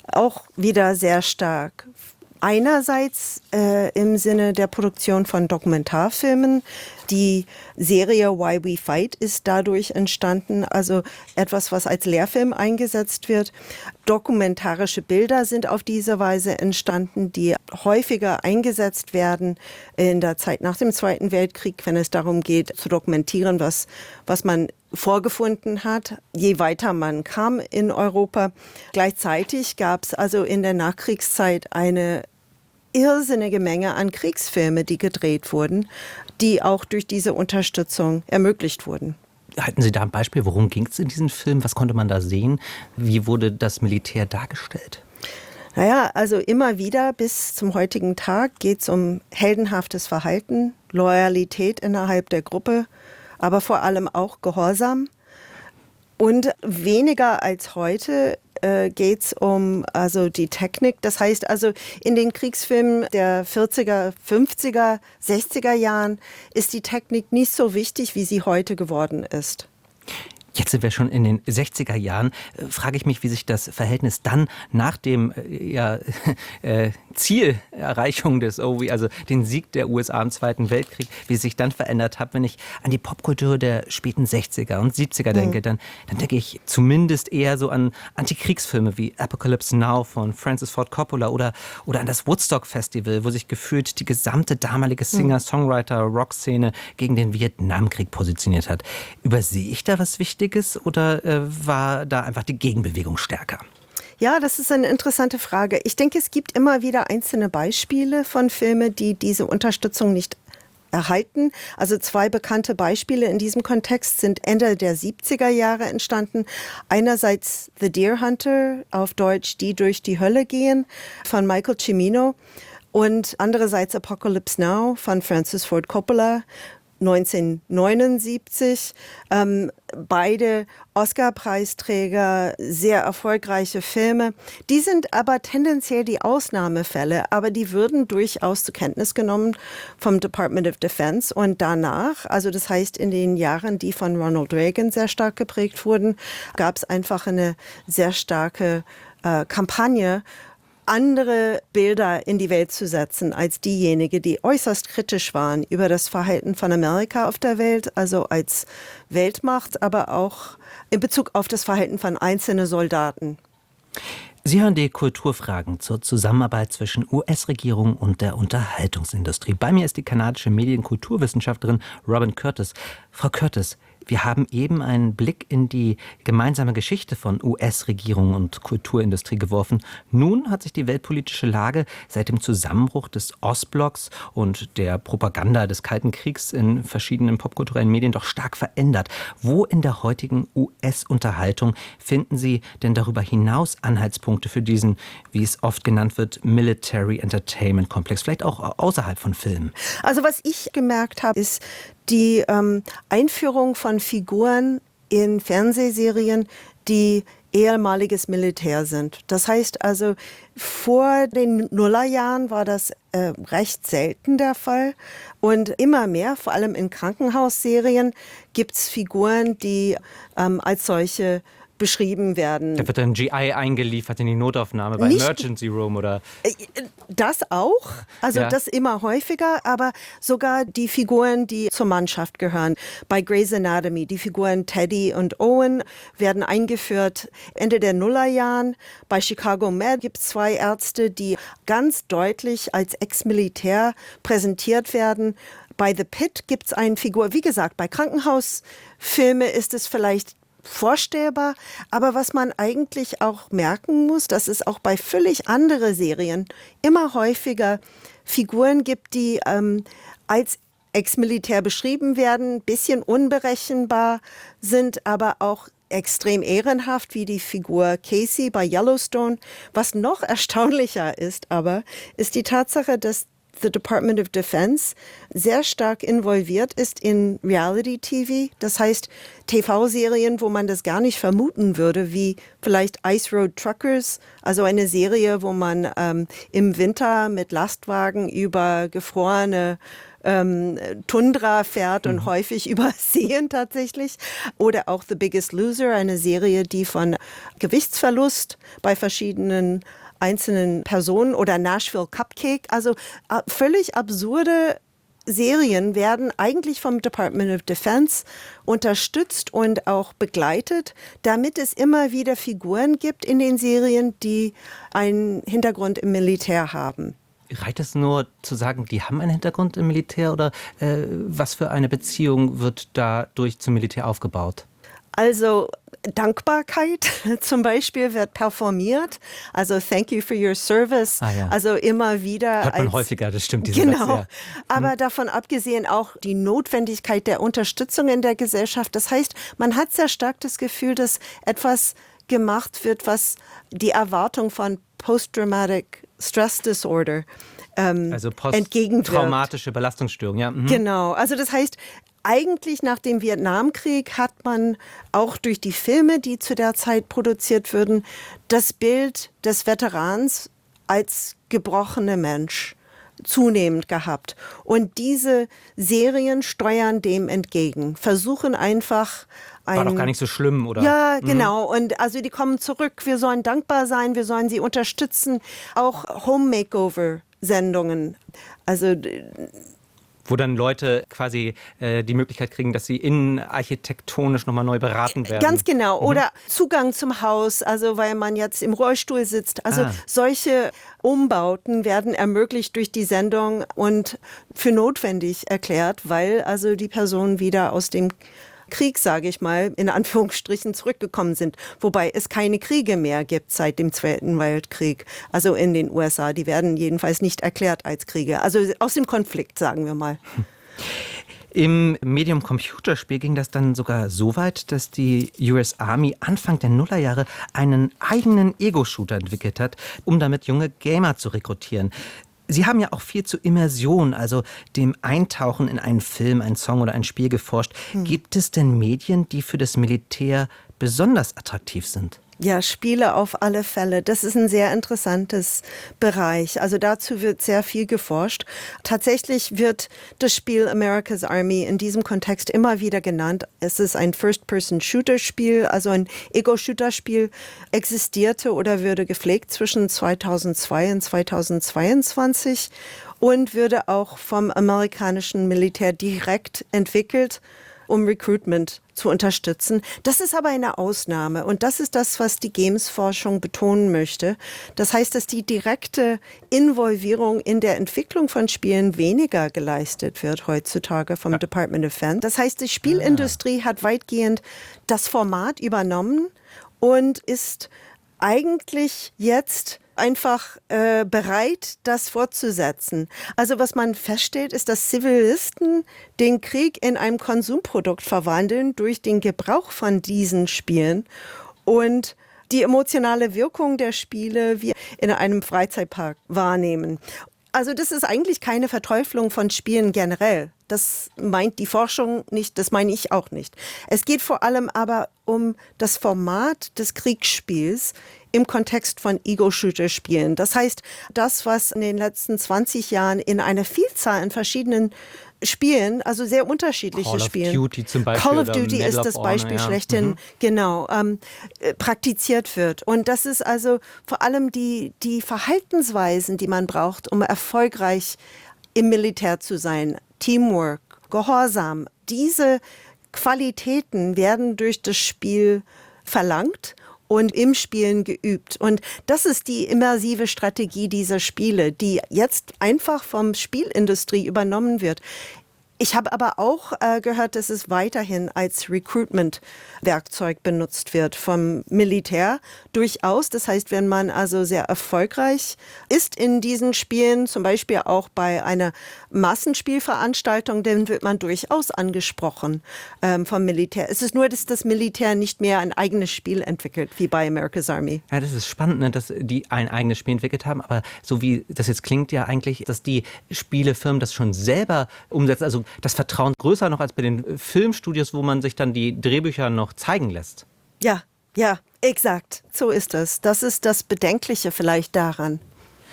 auch wieder sehr stark. Einerseits äh, im Sinne der Produktion von Dokumentarfilmen. Die Serie Why We Fight ist dadurch entstanden, also etwas, was als Lehrfilm eingesetzt wird. Dokumentarische Bilder sind auf diese Weise entstanden, die häufiger eingesetzt werden in der Zeit nach dem Zweiten Weltkrieg, wenn es darum geht, zu dokumentieren, was, was man vorgefunden hat, je weiter man kam in Europa. Gleichzeitig gab es also in der Nachkriegszeit eine irrsinnige Menge an Kriegsfilme, die gedreht wurden, die auch durch diese Unterstützung ermöglicht wurden. Halten Sie da ein Beispiel, worum ging es in diesem Film? Was konnte man da sehen? Wie wurde das Militär dargestellt? Naja, also immer wieder bis zum heutigen Tag geht es um heldenhaftes Verhalten, Loyalität innerhalb der Gruppe, aber vor allem auch Gehorsam. Und weniger als heute äh, geht es um also die Technik. Das heißt also, in den Kriegsfilmen der vierziger, fünfziger, sechziger Jahren ist die Technik nicht so wichtig, wie sie heute geworden ist. Jetzt sind wir schon in den sechziger Jahren. Äh, frage ich mich, wie sich das Verhältnis dann nach dem äh, ja, äh, Zielerreichung des O W, also den Sieg der U S A im Zweiten Weltkrieg, wie sich dann verändert hat. Wenn ich an die Popkultur der späten sechziger und siebziger mhm. denke, dann, dann denke ich zumindest eher so an Antikriegsfilme wie Apocalypse Now von Francis Ford Coppola oder, oder an das Woodstock Festival, wo sich gefühlt die gesamte damalige Singer-Songwriter-Rock-Szene gegen den Vietnamkrieg positioniert hat. Übersehe ich da was Wichtiges? Oder äh, war da einfach die Gegenbewegung stärker? Ja, das ist eine interessante Frage. Ich denke, es gibt immer wieder einzelne Beispiele von Filmen, die diese Unterstützung nicht erhalten. Also zwei bekannte Beispiele in diesem Kontext sind Ende der siebziger Jahre entstanden. Einerseits The Deer Hunter, auf Deutsch Die durch die Hölle gehen, von Michael Cimino. Und andererseits Apocalypse Now von Francis Ford Coppola, neunzehnhundertneunundsiebzig. Ähm, beide Oscar-Preisträger, sehr erfolgreiche Filme. Die sind aber tendenziell die Ausnahmefälle, aber die würden durchaus zur Kenntnis genommen vom Department of Defense. Und danach, also das heißt in den Jahren, die von Ronald Reagan sehr stark geprägt wurden, gab es einfach eine sehr starke äh, Kampagne, andere Bilder in die Welt zu setzen als diejenigen, die äußerst kritisch waren über das Verhalten von Amerika auf der Welt, also als Weltmacht, aber auch in Bezug auf das Verhalten von einzelnen Soldaten. Sie hören die Kulturfragen zur Zusammenarbeit zwischen U S-Regierung und der Unterhaltungsindustrie. Bei mir ist die kanadische Medienkulturwissenschaftlerin Robin Curtis. Frau Curtis, wir haben eben einen Blick in die gemeinsame Geschichte von U S-Regierung und Kulturindustrie geworfen. Nun hat sich die weltpolitische Lage seit dem Zusammenbruch des Ostblocks und der Propaganda des Kalten Kriegs in verschiedenen popkulturellen Medien doch stark verändert. Wo in der heutigen U S-Unterhaltung finden Sie denn darüber hinaus Anhaltspunkte für diesen, wie es oft genannt wird, Military Entertainment Komplex, vielleicht auch außerhalb von Filmen? Also was ich gemerkt habe, ist die ähm, Einführung von Figuren in Fernsehserien, die ehemaliges Militär sind. Das heißt also, vor den Nullerjahren war das äh, recht selten der Fall. Und immer mehr, vor allem in Krankenhausserien, gibt es Figuren, die ähm, als solche beschrieben werden. Da wird ein G I eingeliefert in die Notaufnahme bei Nicht, Emergency Room oder... Das auch, also ja. Das immer häufiger, aber sogar die Figuren, die zur Mannschaft gehören. Bei Grey's Anatomy, die Figuren Teddy und Owen werden eingeführt Ende der Nullerjahren. Bei Chicago Med gibt es zwei Ärzte, die ganz deutlich als Ex-Militär präsentiert werden. Bei The Pit gibt es eine Figur, wie gesagt, bei Krankenhausfilmen ist es vielleicht vorstellbar, aber was man eigentlich auch merken muss, dass es auch bei völlig anderen Serien immer häufiger Figuren gibt, die ähm, als Ex-Militär beschrieben werden, ein bisschen unberechenbar sind, aber auch extrem ehrenhaft, wie die Figur Casey bei Yellowstone. Was noch erstaunlicher ist aber, ist die Tatsache, dass the Department of Defense sehr stark involviert ist in Reality-T V. Das heißt, T V-Serien, wo man das gar nicht vermuten würde, wie vielleicht Ice Road Truckers, also eine Serie, wo man ähm, im Winter mit Lastwagen über gefrorene ähm, Tundra fährt und Mhm. häufig übersehen tatsächlich. Oder auch The Biggest Loser, eine Serie, die von Gewichtsverlust bei verschiedenen einzelnen Personen oder Nashville Cupcake, also äh, völlig absurde Serien werden eigentlich vom Department of Defense unterstützt und auch begleitet, damit es immer wieder Figuren gibt in den Serien, die einen Hintergrund im Militär haben. Reicht es nur zu sagen, die haben einen Hintergrund im Militär oder äh, was für eine Beziehung wird dadurch zum Militär aufgebaut? Also Dankbarkeit zum Beispiel wird performiert, also thank you for your service, Ah, ja. also immer wieder. Hört man als, häufiger, das stimmt, diese Genau, Sätze, ja. aber davon abgesehen auch die Notwendigkeit der Unterstützung in der Gesellschaft. Das heißt, man hat sehr stark das Gefühl, dass etwas gemacht wird, was die Erwartung von Post-Traumatic Stress Disorder ähm, Also entgegenwirkt. posttraumatische Belastungsstörung, ja. Mhm. Genau, also das heißt, eigentlich nach dem Vietnamkrieg hat man auch durch die Filme, die zu der Zeit produziert wurden, das Bild des Veterans als gebrochener Mensch zunehmend gehabt. Und diese Serien steuern dem entgegen, versuchen einfach ein... War doch gar nicht so schlimm, oder? Ja, Mhm. genau. Und also die kommen zurück, wir sollen dankbar sein, wir sollen sie unterstützen. Auch Home-Makeover-Sendungen. Also... Wo dann Leute quasi äh, die Möglichkeit kriegen, dass sie innen architektonisch nochmal neu beraten werden. Ganz genau. Mhm. Oder Zugang zum Haus, also weil man jetzt im Rollstuhl sitzt. Also Ah. solche Umbauten werden ermöglicht durch die Sendung und für notwendig erklärt, weil also die Personen wieder aus dem Krieg, sage ich mal, in Anführungsstrichen zurückgekommen sind. Wobei es keine Kriege mehr gibt seit dem Zweiten Weltkrieg. Also in den U S A. Die werden jedenfalls nicht erklärt als Kriege. Also aus dem Konflikt, sagen wir mal. Im Medium Computerspiel ging das dann sogar so weit, dass die U S Army Anfang der Nullerjahre einen eigenen Ego-Shooter entwickelt hat, um damit junge Gamer zu rekrutieren. Sie haben ja auch viel zu Immersion, also dem Eintauchen in einen Film, einen Song oder ein Spiel geforscht. Hm. Gibt es denn Medien, die für das Militär besonders attraktiv sind? Ja, Spiele auf alle Fälle. Das ist ein sehr interessantes Bereich. Also dazu wird sehr viel geforscht. Tatsächlich wird das Spiel America's Army in diesem Kontext immer wieder genannt. Es ist ein First-Person-Shooter-Spiel, also ein Ego-Shooter-Spiel, existierte oder würde gepflegt zwischen zweitausendzwei und zweitausendzweiundzwanzig und würde auch vom amerikanischen Militär direkt entwickelt, um Recruitment zu unterstützen. Das ist aber eine Ausnahme und das ist das, was die Games-Forschung betonen möchte. Das heißt, dass die direkte Involvierung in der Entwicklung von Spielen weniger geleistet wird heutzutage vom Department of Defense. Das heißt, die Spielindustrie hat weitgehend das Format übernommen und ist eigentlich jetzt einfach äh, bereit, das fortzusetzen. Also was man feststellt, ist, dass Zivilisten den Krieg in einem Konsumprodukt verwandeln durch den Gebrauch von diesen Spielen und die emotionale Wirkung der Spiele wie in einem Freizeitpark wahrnehmen. Also das ist eigentlich keine Verteuflung von Spielen generell. Das meint die Forschung nicht, das meine ich auch nicht. Es geht vor allem aber um das Format des Kriegsspiels im Kontext von Ego-Shooter-Spielen. Das heißt, das, was in den letzten zwanzig Jahren in einer Vielzahl an verschiedenen Spielen, also sehr unterschiedliche Call of Spielen. Duty zum Beispiel. Call of oder Duty Medal ist of das Honor, Beispiel ja. schlechthin, Mhm. genau, ähm, äh, praktiziert wird. Und das ist also vor allem die, die Verhaltensweisen, die man braucht, um erfolgreich im Militär zu sein. Teamwork, Gehorsam. Diese Qualitäten werden durch das Spiel verlangt und im Spielen geübt. Und das ist die immersive Strategie dieser Spiele, die jetzt einfach vom Spielindustrie übernommen wird. Ich habe aber auch äh, gehört, dass es weiterhin als Recruitment-Werkzeug benutzt wird vom Militär. Durchaus. Das heißt, wenn man also sehr erfolgreich ist in diesen Spielen, zum Beispiel auch bei einer Massenspielveranstaltung, dann wird man durchaus angesprochen ähm, vom Militär. Es ist nur, dass das Militär nicht mehr ein eigenes Spiel entwickelt, wie bei America's Army. Ja, das ist spannend, ne, dass die ein eigenes Spiel entwickelt haben, aber so wie das jetzt klingt ja eigentlich, dass die Spielefirmen das schon selber umsetzen, also das Vertrauen größer noch als bei den Filmstudios, wo man sich dann die Drehbücher noch zeigen lässt. Ja, ja, exakt. So ist es. Das ist das Bedenkliche vielleicht daran.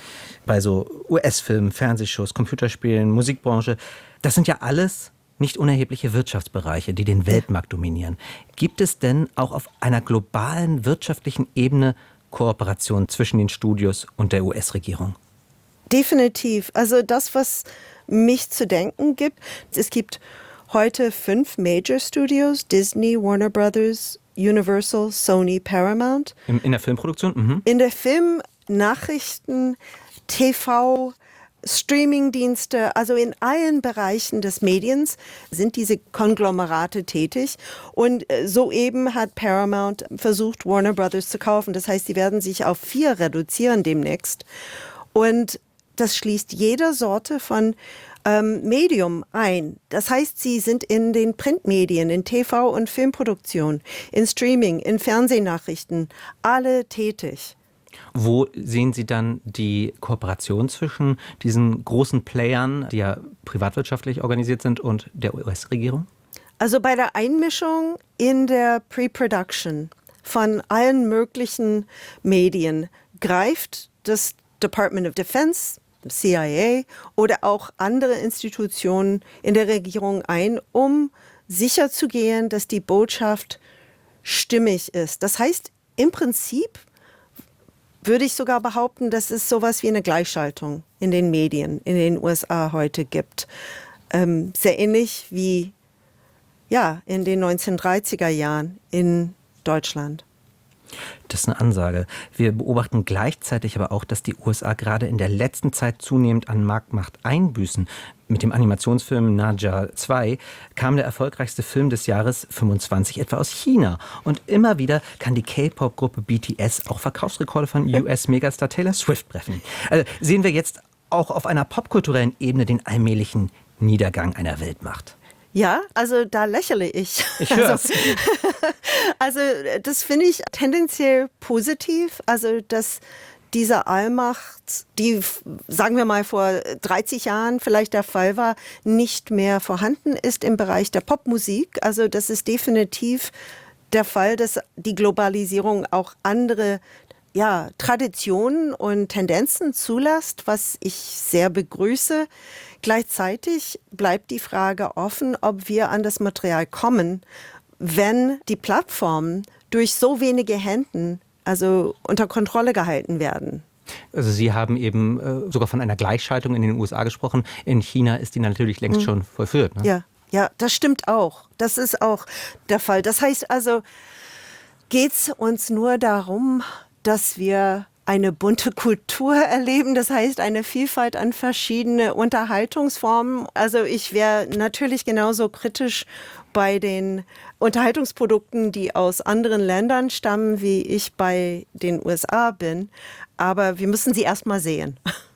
bei so U S-Filmen, Fernsehshows, Computerspielen, Musikbranche. Das sind ja alles nicht unerhebliche Wirtschaftsbereiche, die den Weltmarkt dominieren. Gibt es denn auch auf einer globalen wirtschaftlichen Ebene Kooperation zwischen den Studios und der U S-Regierung? Definitiv. Also das, was mich zu denken gibt, es gibt heute fünf Major Studios, Disney, Warner Brothers, Universal, Sony, Paramount. In, in der Filmproduktion? Mhm. In der Film, Nachrichten, T V, Streamingdienste, also in allen Bereichen des Mediens sind diese Konglomerate tätig. Und soeben hat Paramount versucht, Warner Brothers zu kaufen. Das heißt, sie werden sich auf vier reduzieren demnächst. Und das schließt jede Sorte von ähm, Medium ein. Das heißt, sie sind in den Printmedien, in T V- und Filmproduktion, in Streaming, in Fernsehnachrichten, alle tätig. Wo sehen Sie dann die Kooperation zwischen diesen großen Playern, die ja privatwirtschaftlich organisiert sind, und der U S-Regierung? Also bei der Einmischung in der Pre-Production von allen möglichen Medien greift das Department of Defense, C I A oder auch andere Institutionen in der Regierung ein, um sicherzugehen, dass die Botschaft stimmig ist. Das heißt, im Prinzip würde ich sogar behaupten, dass es sowas wie eine Gleichschaltung in den Medien in den U S A heute gibt. Ähm, sehr ähnlich wie ja, in den neunzehnhundertdreißiger Jahren in Deutschland. Das ist eine Ansage. Wir beobachten gleichzeitig aber auch, dass die U S A gerade in der letzten Zeit zunehmend an Marktmacht einbüßen. Mit dem Animationsfilm Naja zwei kam der erfolgreichste Film des Jahres fünfundzwanzig etwa aus China. Und immer wieder kann die K-Pop-Gruppe B T S auch Verkaufsrekorde von U S-Megastar Taylor Swift brechen. Also sehen wir jetzt auch auf einer popkulturellen Ebene den allmählichen Niedergang einer Weltmacht. Ja, also da lächle ich. Ich höre also, also das finde ich tendenziell positiv. Also dass diese Allmacht, die, sagen wir mal, vor dreißig Jahren vielleicht der Fall war, nicht mehr vorhanden ist im Bereich der Popmusik. Also das ist definitiv der Fall, dass die Globalisierung auch andere ja, Traditionen und Tendenzen zulässt, was ich sehr begrüße. Gleichzeitig bleibt die Frage offen, ob wir an das Material kommen, wenn die Plattformen durch so wenige Händen, also unter Kontrolle gehalten werden. Also Sie haben eben äh, sogar von einer Gleichschaltung in den U S A gesprochen. In China ist die natürlich längst mhm. schon vollführt. Ne? Ja, ja, das stimmt auch. Das ist auch der Fall. Das heißt also, geht es uns nur darum, dass wir eine bunte Kultur erleben, das heißt eine Vielfalt an verschiedene Unterhaltungsformen. Also ich wäre natürlich genauso kritisch bei den Unterhaltungsprodukten, die aus anderen Ländern stammen, wie ich bei den U S A bin. Aber wir müssen sie erst mal sehen.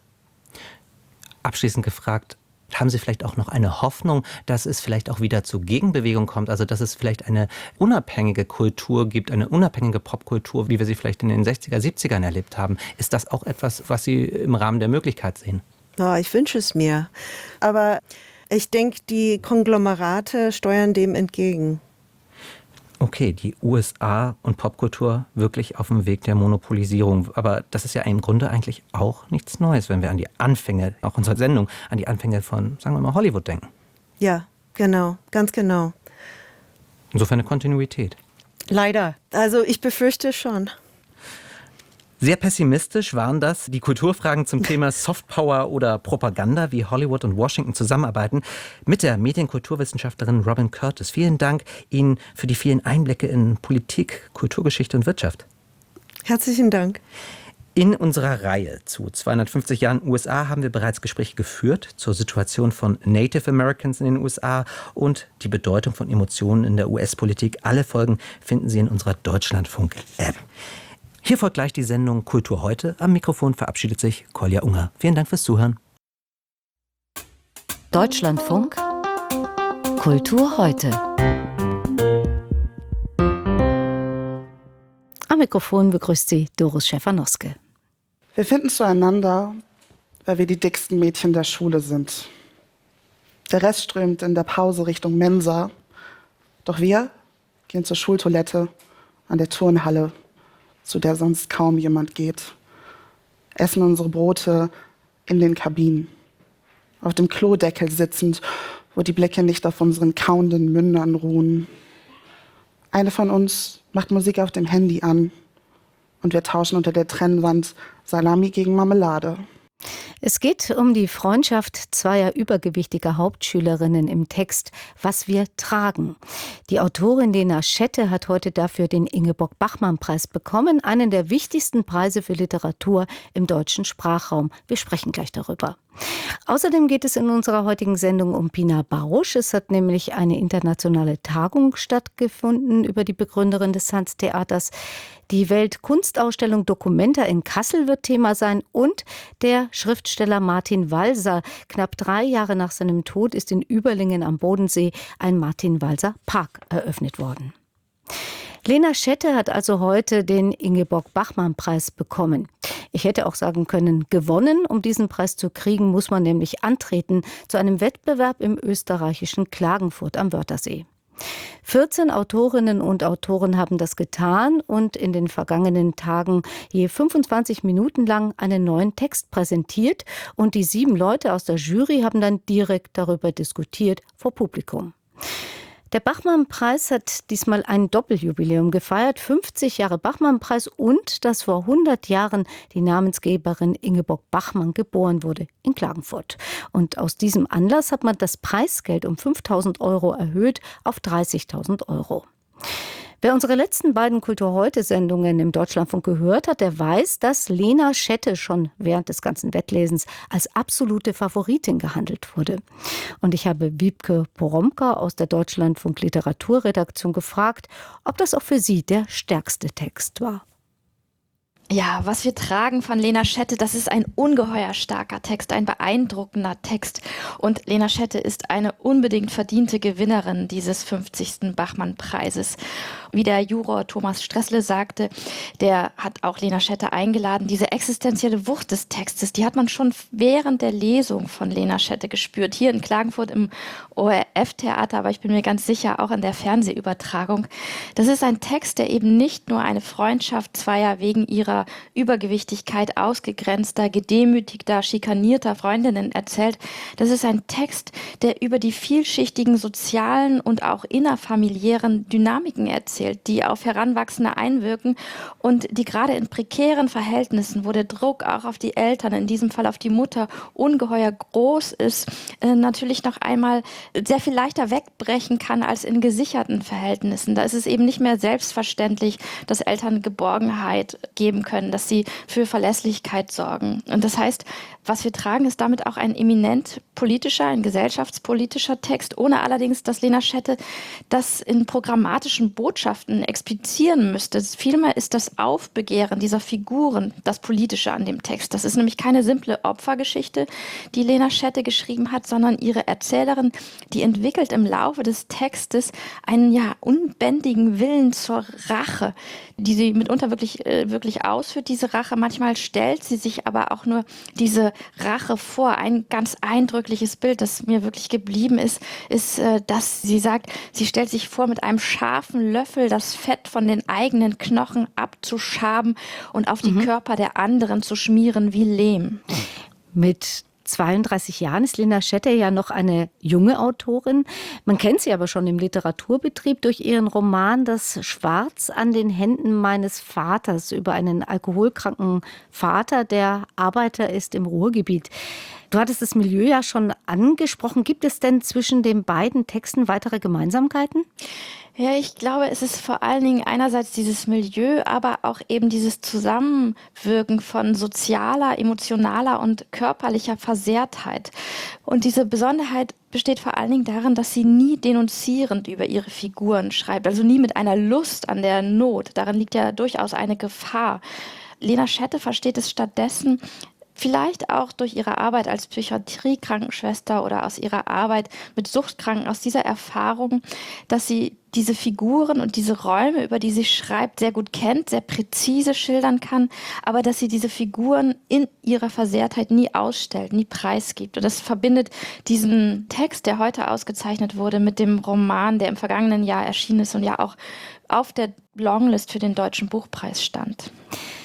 Abschließend gefragt, haben Sie vielleicht auch noch eine Hoffnung, dass es vielleicht auch wieder zur Gegenbewegung kommt? Also dass es vielleicht eine unabhängige Kultur gibt, eine unabhängige Popkultur, wie wir sie vielleicht in den sechziger, siebzigern erlebt haben. Ist das auch etwas, was Sie im Rahmen der Möglichkeit sehen? Ja, ich wünsche es mir. Aber ich denke, die Konglomerate steuern dem entgegen. Okay, die U S A und Popkultur wirklich auf dem Weg der Monopolisierung. Aber das ist ja im Grunde eigentlich auch nichts Neues, wenn wir an die Anfänge, auch unserer Sendung, an die Anfänge von, sagen wir mal, Hollywood denken. Ja, genau, ganz genau. Insofern eine Kontinuität. Leider. Also ich befürchte schon. Sehr pessimistisch waren das die Kulturfragen zum Thema Softpower oder Propaganda, wie Hollywood und Washington zusammenarbeiten, mit der Medienkulturwissenschaftlerin Robin Curtis. Vielen Dank Ihnen für die vielen Einblicke in Politik, Kulturgeschichte und Wirtschaft. Herzlichen Dank. In unserer Reihe zu zweihundertfünfzig Jahren U S A haben wir bereits Gespräche geführt zur Situation von Native Americans in den U S A und die Bedeutung von Emotionen in der U S-Politik. Alle Folgen finden Sie in unserer Deutschlandfunk-App. Hier folgt gleich die Sendung Kultur heute. Am Mikrofon verabschiedet sich Kolja Unger. Vielen Dank fürs Zuhören. Deutschlandfunk Kultur heute. Am Mikrofon begrüßt Sie Doris Schäfer-Noske. Wir finden zueinander, weil wir die dicksten Mädchen der Schule sind. Der Rest strömt in der Pause Richtung Mensa. Doch wir gehen zur Schultoilette an der Turnhalle, zu der sonst kaum jemand geht. Essen unsere Brote in den Kabinen, auf dem Klodeckel sitzend, wo die Blicke nicht auf unseren kauenden Mündern ruhen. Eine von uns macht Musik auf dem Handy an und wir tauschen unter der Trennwand Salami gegen Marmelade. Es geht um die Freundschaft zweier übergewichtiger Hauptschülerinnen im Text »Was wir tragen«. Die Autorin Lena Schette hat heute dafür den Ingeborg-Bachmann-Preis bekommen, einen der wichtigsten Preise für Literatur im deutschen Sprachraum. Wir sprechen gleich darüber. Außerdem geht es in unserer heutigen Sendung um Pina Bausch. Es hat nämlich eine internationale Tagung stattgefunden über die Begründerin des Sanz-Theaters. Die Weltkunstausstellung Documenta in Kassel wird Thema sein und der Schriftsteller Martin Walser. Knapp drei Jahre nach seinem Tod ist in Überlingen am Bodensee ein Martin-Walser-Park eröffnet worden. Lena Schette hat also heute den Ingeborg-Bachmann-Preis bekommen. Ich hätte auch sagen können, gewonnen. Um diesen Preis zu kriegen, muss man nämlich antreten zu einem Wettbewerb im österreichischen Klagenfurt am Wörthersee. vierzehn Autorinnen und Autoren haben das getan und in den vergangenen Tagen je fünfundzwanzig Minuten lang einen neuen Text präsentiert. Und die sieben Leute aus der Jury haben dann direkt darüber diskutiert vor Publikum. Der Bachmann-Preis hat diesmal ein Doppeljubiläum gefeiert, fünfzig Jahre Bachmann-Preis und dass vor hundert Jahren die Namensgeberin Ingeborg Bachmann geboren wurde in Klagenfurt. Und aus diesem Anlass hat man das Preisgeld um fünftausend Euro erhöht auf dreißigtausend Euro. Wer unsere letzten beiden Kultur-heute-Sendungen im Deutschlandfunk gehört hat, der weiß, dass Lena Schette schon während des ganzen Wettlesens als absolute Favoritin gehandelt wurde. Und ich habe Wiebke Poromka aus der Deutschlandfunk Literaturredaktion gefragt, ob das auch für sie der stärkste Text war. Ja, was wir tragen von Lena Schette, das ist ein ungeheuer starker Text, ein beeindruckender Text. Und Lena Schette ist eine unbedingt verdiente Gewinnerin dieses fünfzigsten Bachmann-Preises. Wie der Juror Thomas Stressle sagte, der hat auch Lena Schette eingeladen. Diese existenzielle Wucht des Textes, die hat man schon während der Lesung von Lena Schette gespürt. Hier in Klagenfurt im O R F-Theater, aber ich bin mir ganz sicher auch in der Fernsehübertragung. Das ist ein Text, der eben nicht nur eine Freundschaft zweier wegen ihrer Übergewichtigkeit ausgegrenzter, gedemütigter, schikanierter Freundinnen erzählt. Das ist ein Text, der über die vielschichtigen sozialen und auch innerfamiliären Dynamiken erzählt, die auf Heranwachsende einwirken und die gerade in prekären Verhältnissen, wo der Druck auch auf die Eltern, in diesem Fall auf die Mutter, ungeheuer groß ist, äh, natürlich noch einmal sehr viel leichter wegbrechen kann als in gesicherten Verhältnissen. Da ist es eben nicht mehr selbstverständlich, dass Eltern Geborgenheit geben können, dass sie für Verlässlichkeit sorgen. Und das heißt, was wir tragen, ist damit auch ein eminent politischer, ein gesellschaftspolitischer Text, ohne allerdings, dass Lena Schette das in programmatischen Botschaften explizieren müsste. Vielmehr ist das Aufbegehren dieser Figuren das Politische an dem Text. Das ist nämlich keine simple Opfergeschichte, die Lena Schette geschrieben hat, sondern ihre Erzählerin, die entwickelt im Laufe des Textes einen ja unbändigen Willen zur Rache, die sie mitunter wirklich, äh, wirklich ausführt, diese Rache. Manchmal stellt sie sich aber auch nur diese Rache vor. Ein ganz eindrückliches Bild, das mir wirklich geblieben ist, ist, äh, dass sie sagt, sie stellt sich vor, mit einem scharfen Löffel das Fett von den eigenen Knochen abzuschaben und auf die mhm. Körper der anderen zu schmieren wie Lehm. Mit zweiunddreißig Jahren ist Lena Schette ja noch eine junge Autorin. Man kennt sie aber schon im Literaturbetrieb durch ihren Roman »Das Schwarz an den Händen meines Vaters« über einen alkoholkranken Vater, der Arbeiter ist im Ruhrgebiet. Du hattest das Milieu ja schon angesprochen. Gibt es denn zwischen den beiden Texten weitere Gemeinsamkeiten? Ja, ich glaube, es ist vor allen Dingen einerseits dieses Milieu, aber auch eben dieses Zusammenwirken von sozialer, emotionaler und körperlicher Versehrtheit. Und diese Besonderheit besteht vor allen Dingen darin, dass sie nie denunzierend über ihre Figuren schreibt, also nie mit einer Lust an der Not. Darin liegt ja durchaus eine Gefahr. Lena Schette versteht es stattdessen, vielleicht auch durch ihre Arbeit als Psychiatrie-Krankenschwester oder aus ihrer Arbeit mit Suchtkranken, aus dieser Erfahrung, dass sie diese Figuren und diese Räume, über die sie schreibt, sehr gut kennt, sehr präzise schildern kann, aber dass sie diese Figuren in ihrer Versehrtheit nie ausstellt, nie preisgibt. Und das verbindet diesen Text, der heute ausgezeichnet wurde, mit dem Roman, der im vergangenen Jahr erschienen ist und ja auch auf der Longlist für den Deutschen Buchpreis stand.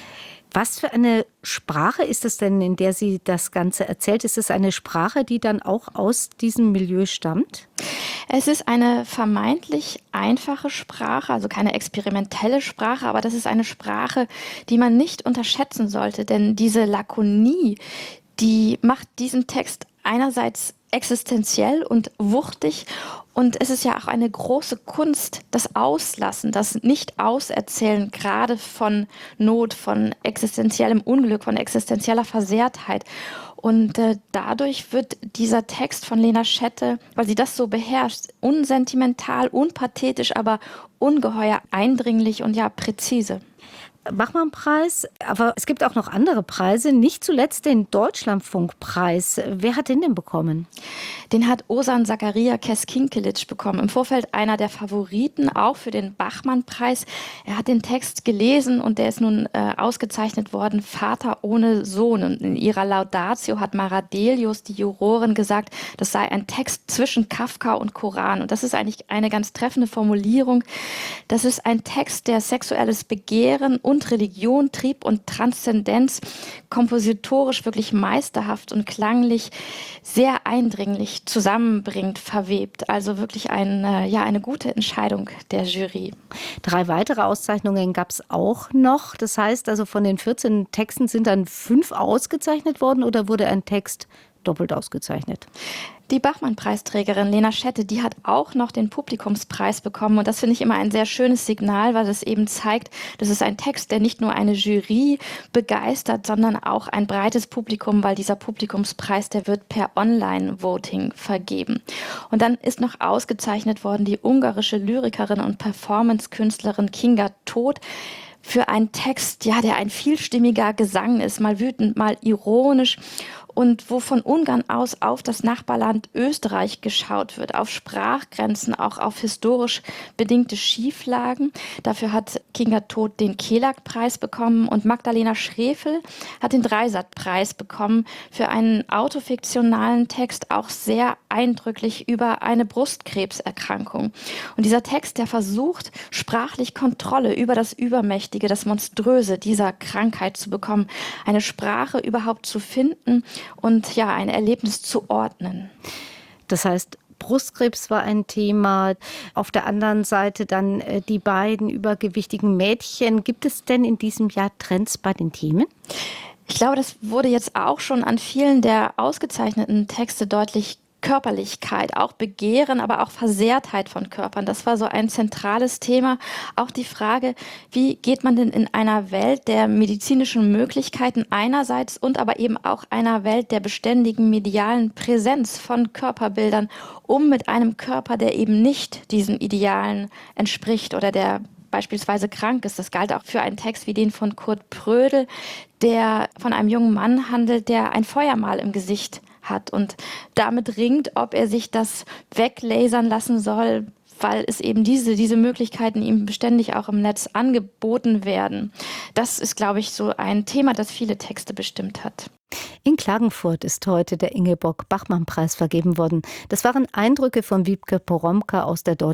Was für eine Sprache ist es denn, in der sie das Ganze erzählt? Ist es eine Sprache, die dann auch aus diesem Milieu stammt? Es ist eine vermeintlich einfache Sprache, also keine experimentelle Sprache, aber das ist eine Sprache, die man nicht unterschätzen sollte, denn diese Lakonie, die macht diesen Text einerseits existenziell und wuchtig. Und es ist ja auch eine große Kunst, das Auslassen, das Nicht-Auserzählen, gerade von Not, von existenziellem Unglück, von existenzieller Versehrtheit. Und äh, dadurch wird dieser Text von Lena Schette, weil sie das so beherrscht, unsentimental, unpathetisch, aber ungeheuer eindringlich und ja präzise. Bachmann-Preis, aber es gibt auch noch andere Preise, nicht zuletzt den Deutschlandfunkpreis. Wer hat den denn bekommen? Den hat Ozan Zakaria Keskinkelic bekommen. Im Vorfeld einer der Favoriten, auch für den Bachmann-Preis. Er hat den Text gelesen und der ist nun äh, ausgezeichnet worden, Vater ohne Sohn. Und in ihrer Laudatio hat Mara Delius, die Jurorin, gesagt, das sei ein Text zwischen Kafka und Koran. Und das ist eigentlich eine ganz treffende Formulierung. Das ist ein Text, der sexuelles Begehren und Religion, Trieb und Transzendenz kompositorisch wirklich meisterhaft und klanglich sehr eindringlich zusammenbringt, verwebt. Also wirklich ein, ja, eine gute Entscheidung der Jury. Drei weitere Auszeichnungen gab es auch noch. Das heißt also, von den vierzehn Texten sind dann fünf ausgezeichnet worden oder wurde ein Text doppelt ausgezeichnet? Die Bachmann-Preisträgerin Lena Schette, die hat auch noch den Publikumspreis bekommen. Und das finde ich immer ein sehr schönes Signal, weil es eben zeigt, das ist ein Text, der nicht nur eine Jury begeistert, sondern auch ein breites Publikum, weil dieser Publikumspreis, der wird per Online-Voting vergeben. Und dann ist noch ausgezeichnet worden die ungarische Lyrikerin und Performance-Künstlerin Kinga Todt für einen Text, ja, der ein vielstimmiger Gesang ist, mal wütend, mal ironisch. Und wo von Ungarn aus auf das Nachbarland Österreich geschaut wird, auf Sprachgrenzen, auch auf historisch bedingte Schieflagen. Dafür hat Kinga Todt den Kelag-Preis bekommen und Magdalena Schrefel hat den Dreisat-Preis bekommen für einen autofiktionalen Text, auch sehr eindrücklich über eine Brustkrebserkrankung. Und dieser Text, der versucht, sprachlich Kontrolle über das Übermächtige, das Monströse dieser Krankheit zu bekommen, eine Sprache überhaupt zu finden und ja, ein Erlebnis zu ordnen. Das heißt, Brustkrebs war ein Thema. Auf der anderen Seite dann äh, die beiden übergewichtigen Mädchen. Gibt es denn in diesem Jahr Trends bei den Themen? Ich glaube, das wurde jetzt auch schon an vielen der ausgezeichneten Texte deutlich. Körperlichkeit, auch Begehren, aber auch Versehrtheit von Körpern. Das war so ein zentrales Thema. Auch die Frage, wie geht man denn in einer Welt der medizinischen Möglichkeiten einerseits und aber eben auch einer Welt der beständigen medialen Präsenz von Körperbildern um mit einem Körper, der eben nicht diesen Idealen entspricht oder der beispielsweise krank ist. Das galt auch für einen Text wie den von Kurt Prödel, der von einem jungen Mann handelt, der ein Feuermal im Gesicht hat und damit ringt, ob er sich das weglasern lassen soll, weil es eben diese, diese Möglichkeiten ihm beständig auch im Netz angeboten werden. Das ist, glaube ich, so ein Thema, das viele Texte bestimmt hat. In Klagenfurt ist heute der Ingeborg-Bachmann-Preis vergeben worden. Das waren Eindrücke von Wiebke Poromka aus der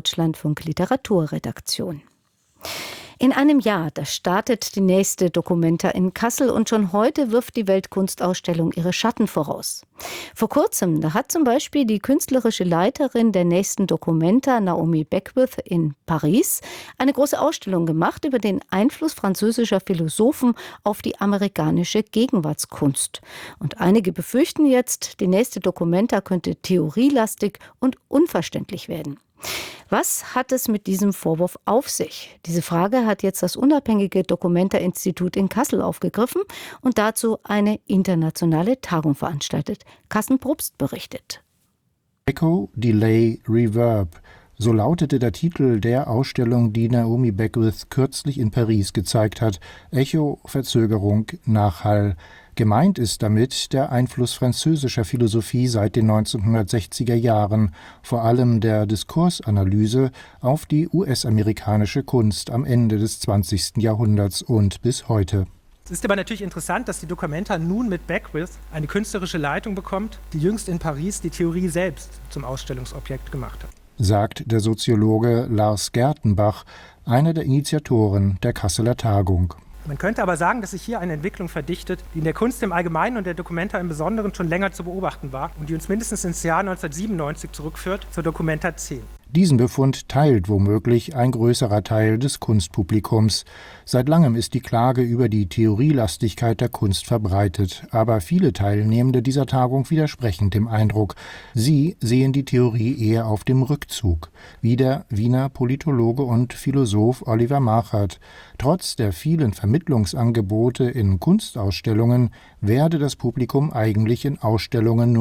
Deutschlandfunk-Literaturredaktion. In einem Jahr, da startet die nächste Documenta in Kassel und schon heute wirft die Weltkunstausstellung ihre Schatten voraus. Vor kurzem, da hat zum Beispiel die künstlerische Leiterin der nächsten Documenta, Naomi Beckwith in Paris, eine große Ausstellung gemacht über den Einfluss französischer Philosophen auf die amerikanische Gegenwartskunst. Und einige befürchten jetzt, die nächste Documenta könnte theorielastig und unverständlich werden. Was hat es mit diesem Vorwurf auf sich? Diese Frage hat jetzt das unabhängige Documenta-Institut in Kassel aufgegriffen und dazu eine internationale Tagung veranstaltet. Carsten Probst berichtet. Echo, Delay, Reverb. So lautete der Titel der Ausstellung, die Naomi Beckwith kürzlich in Paris gezeigt hat. Echo, Verzögerung, Nachhall. Gemeint ist damit der Einfluss französischer Philosophie seit den neunzehnhundertsechziger Jahren, vor allem der Diskursanalyse, auf die U S-amerikanische Kunst am Ende des zwanzigsten Jahrhunderts und bis heute. Es ist aber natürlich interessant, dass die Documenta nun mit Beckwith eine künstlerische Leitung bekommt, die jüngst in Paris die Theorie selbst zum Ausstellungsobjekt gemacht hat. Sagt der Soziologe Lars Gertenbach, einer der Initiatoren der Kasseler Tagung. Man könnte aber sagen, dass sich hier eine Entwicklung verdichtet, die in der Kunst im Allgemeinen und der Documenta im Besonderen schon länger zu beobachten war und die uns mindestens ins Jahr neunzehnhundertsiebenundneunzig zurückführt, zur Documenta zehn. Diesen Befund teilt womöglich ein größerer Teil des Kunstpublikums. Seit langem ist die Klage über die Theorielastigkeit der Kunst verbreitet, aber viele Teilnehmende dieser Tagung widersprechen dem Eindruck. Sie sehen die Theorie eher auf dem Rückzug, wie der Wiener Politologe und Philosoph Oliver Machert. Trotz der vielen Vermittlungsangebote in Kunstausstellungen werde das Publikum eigentlich in Ausstellungen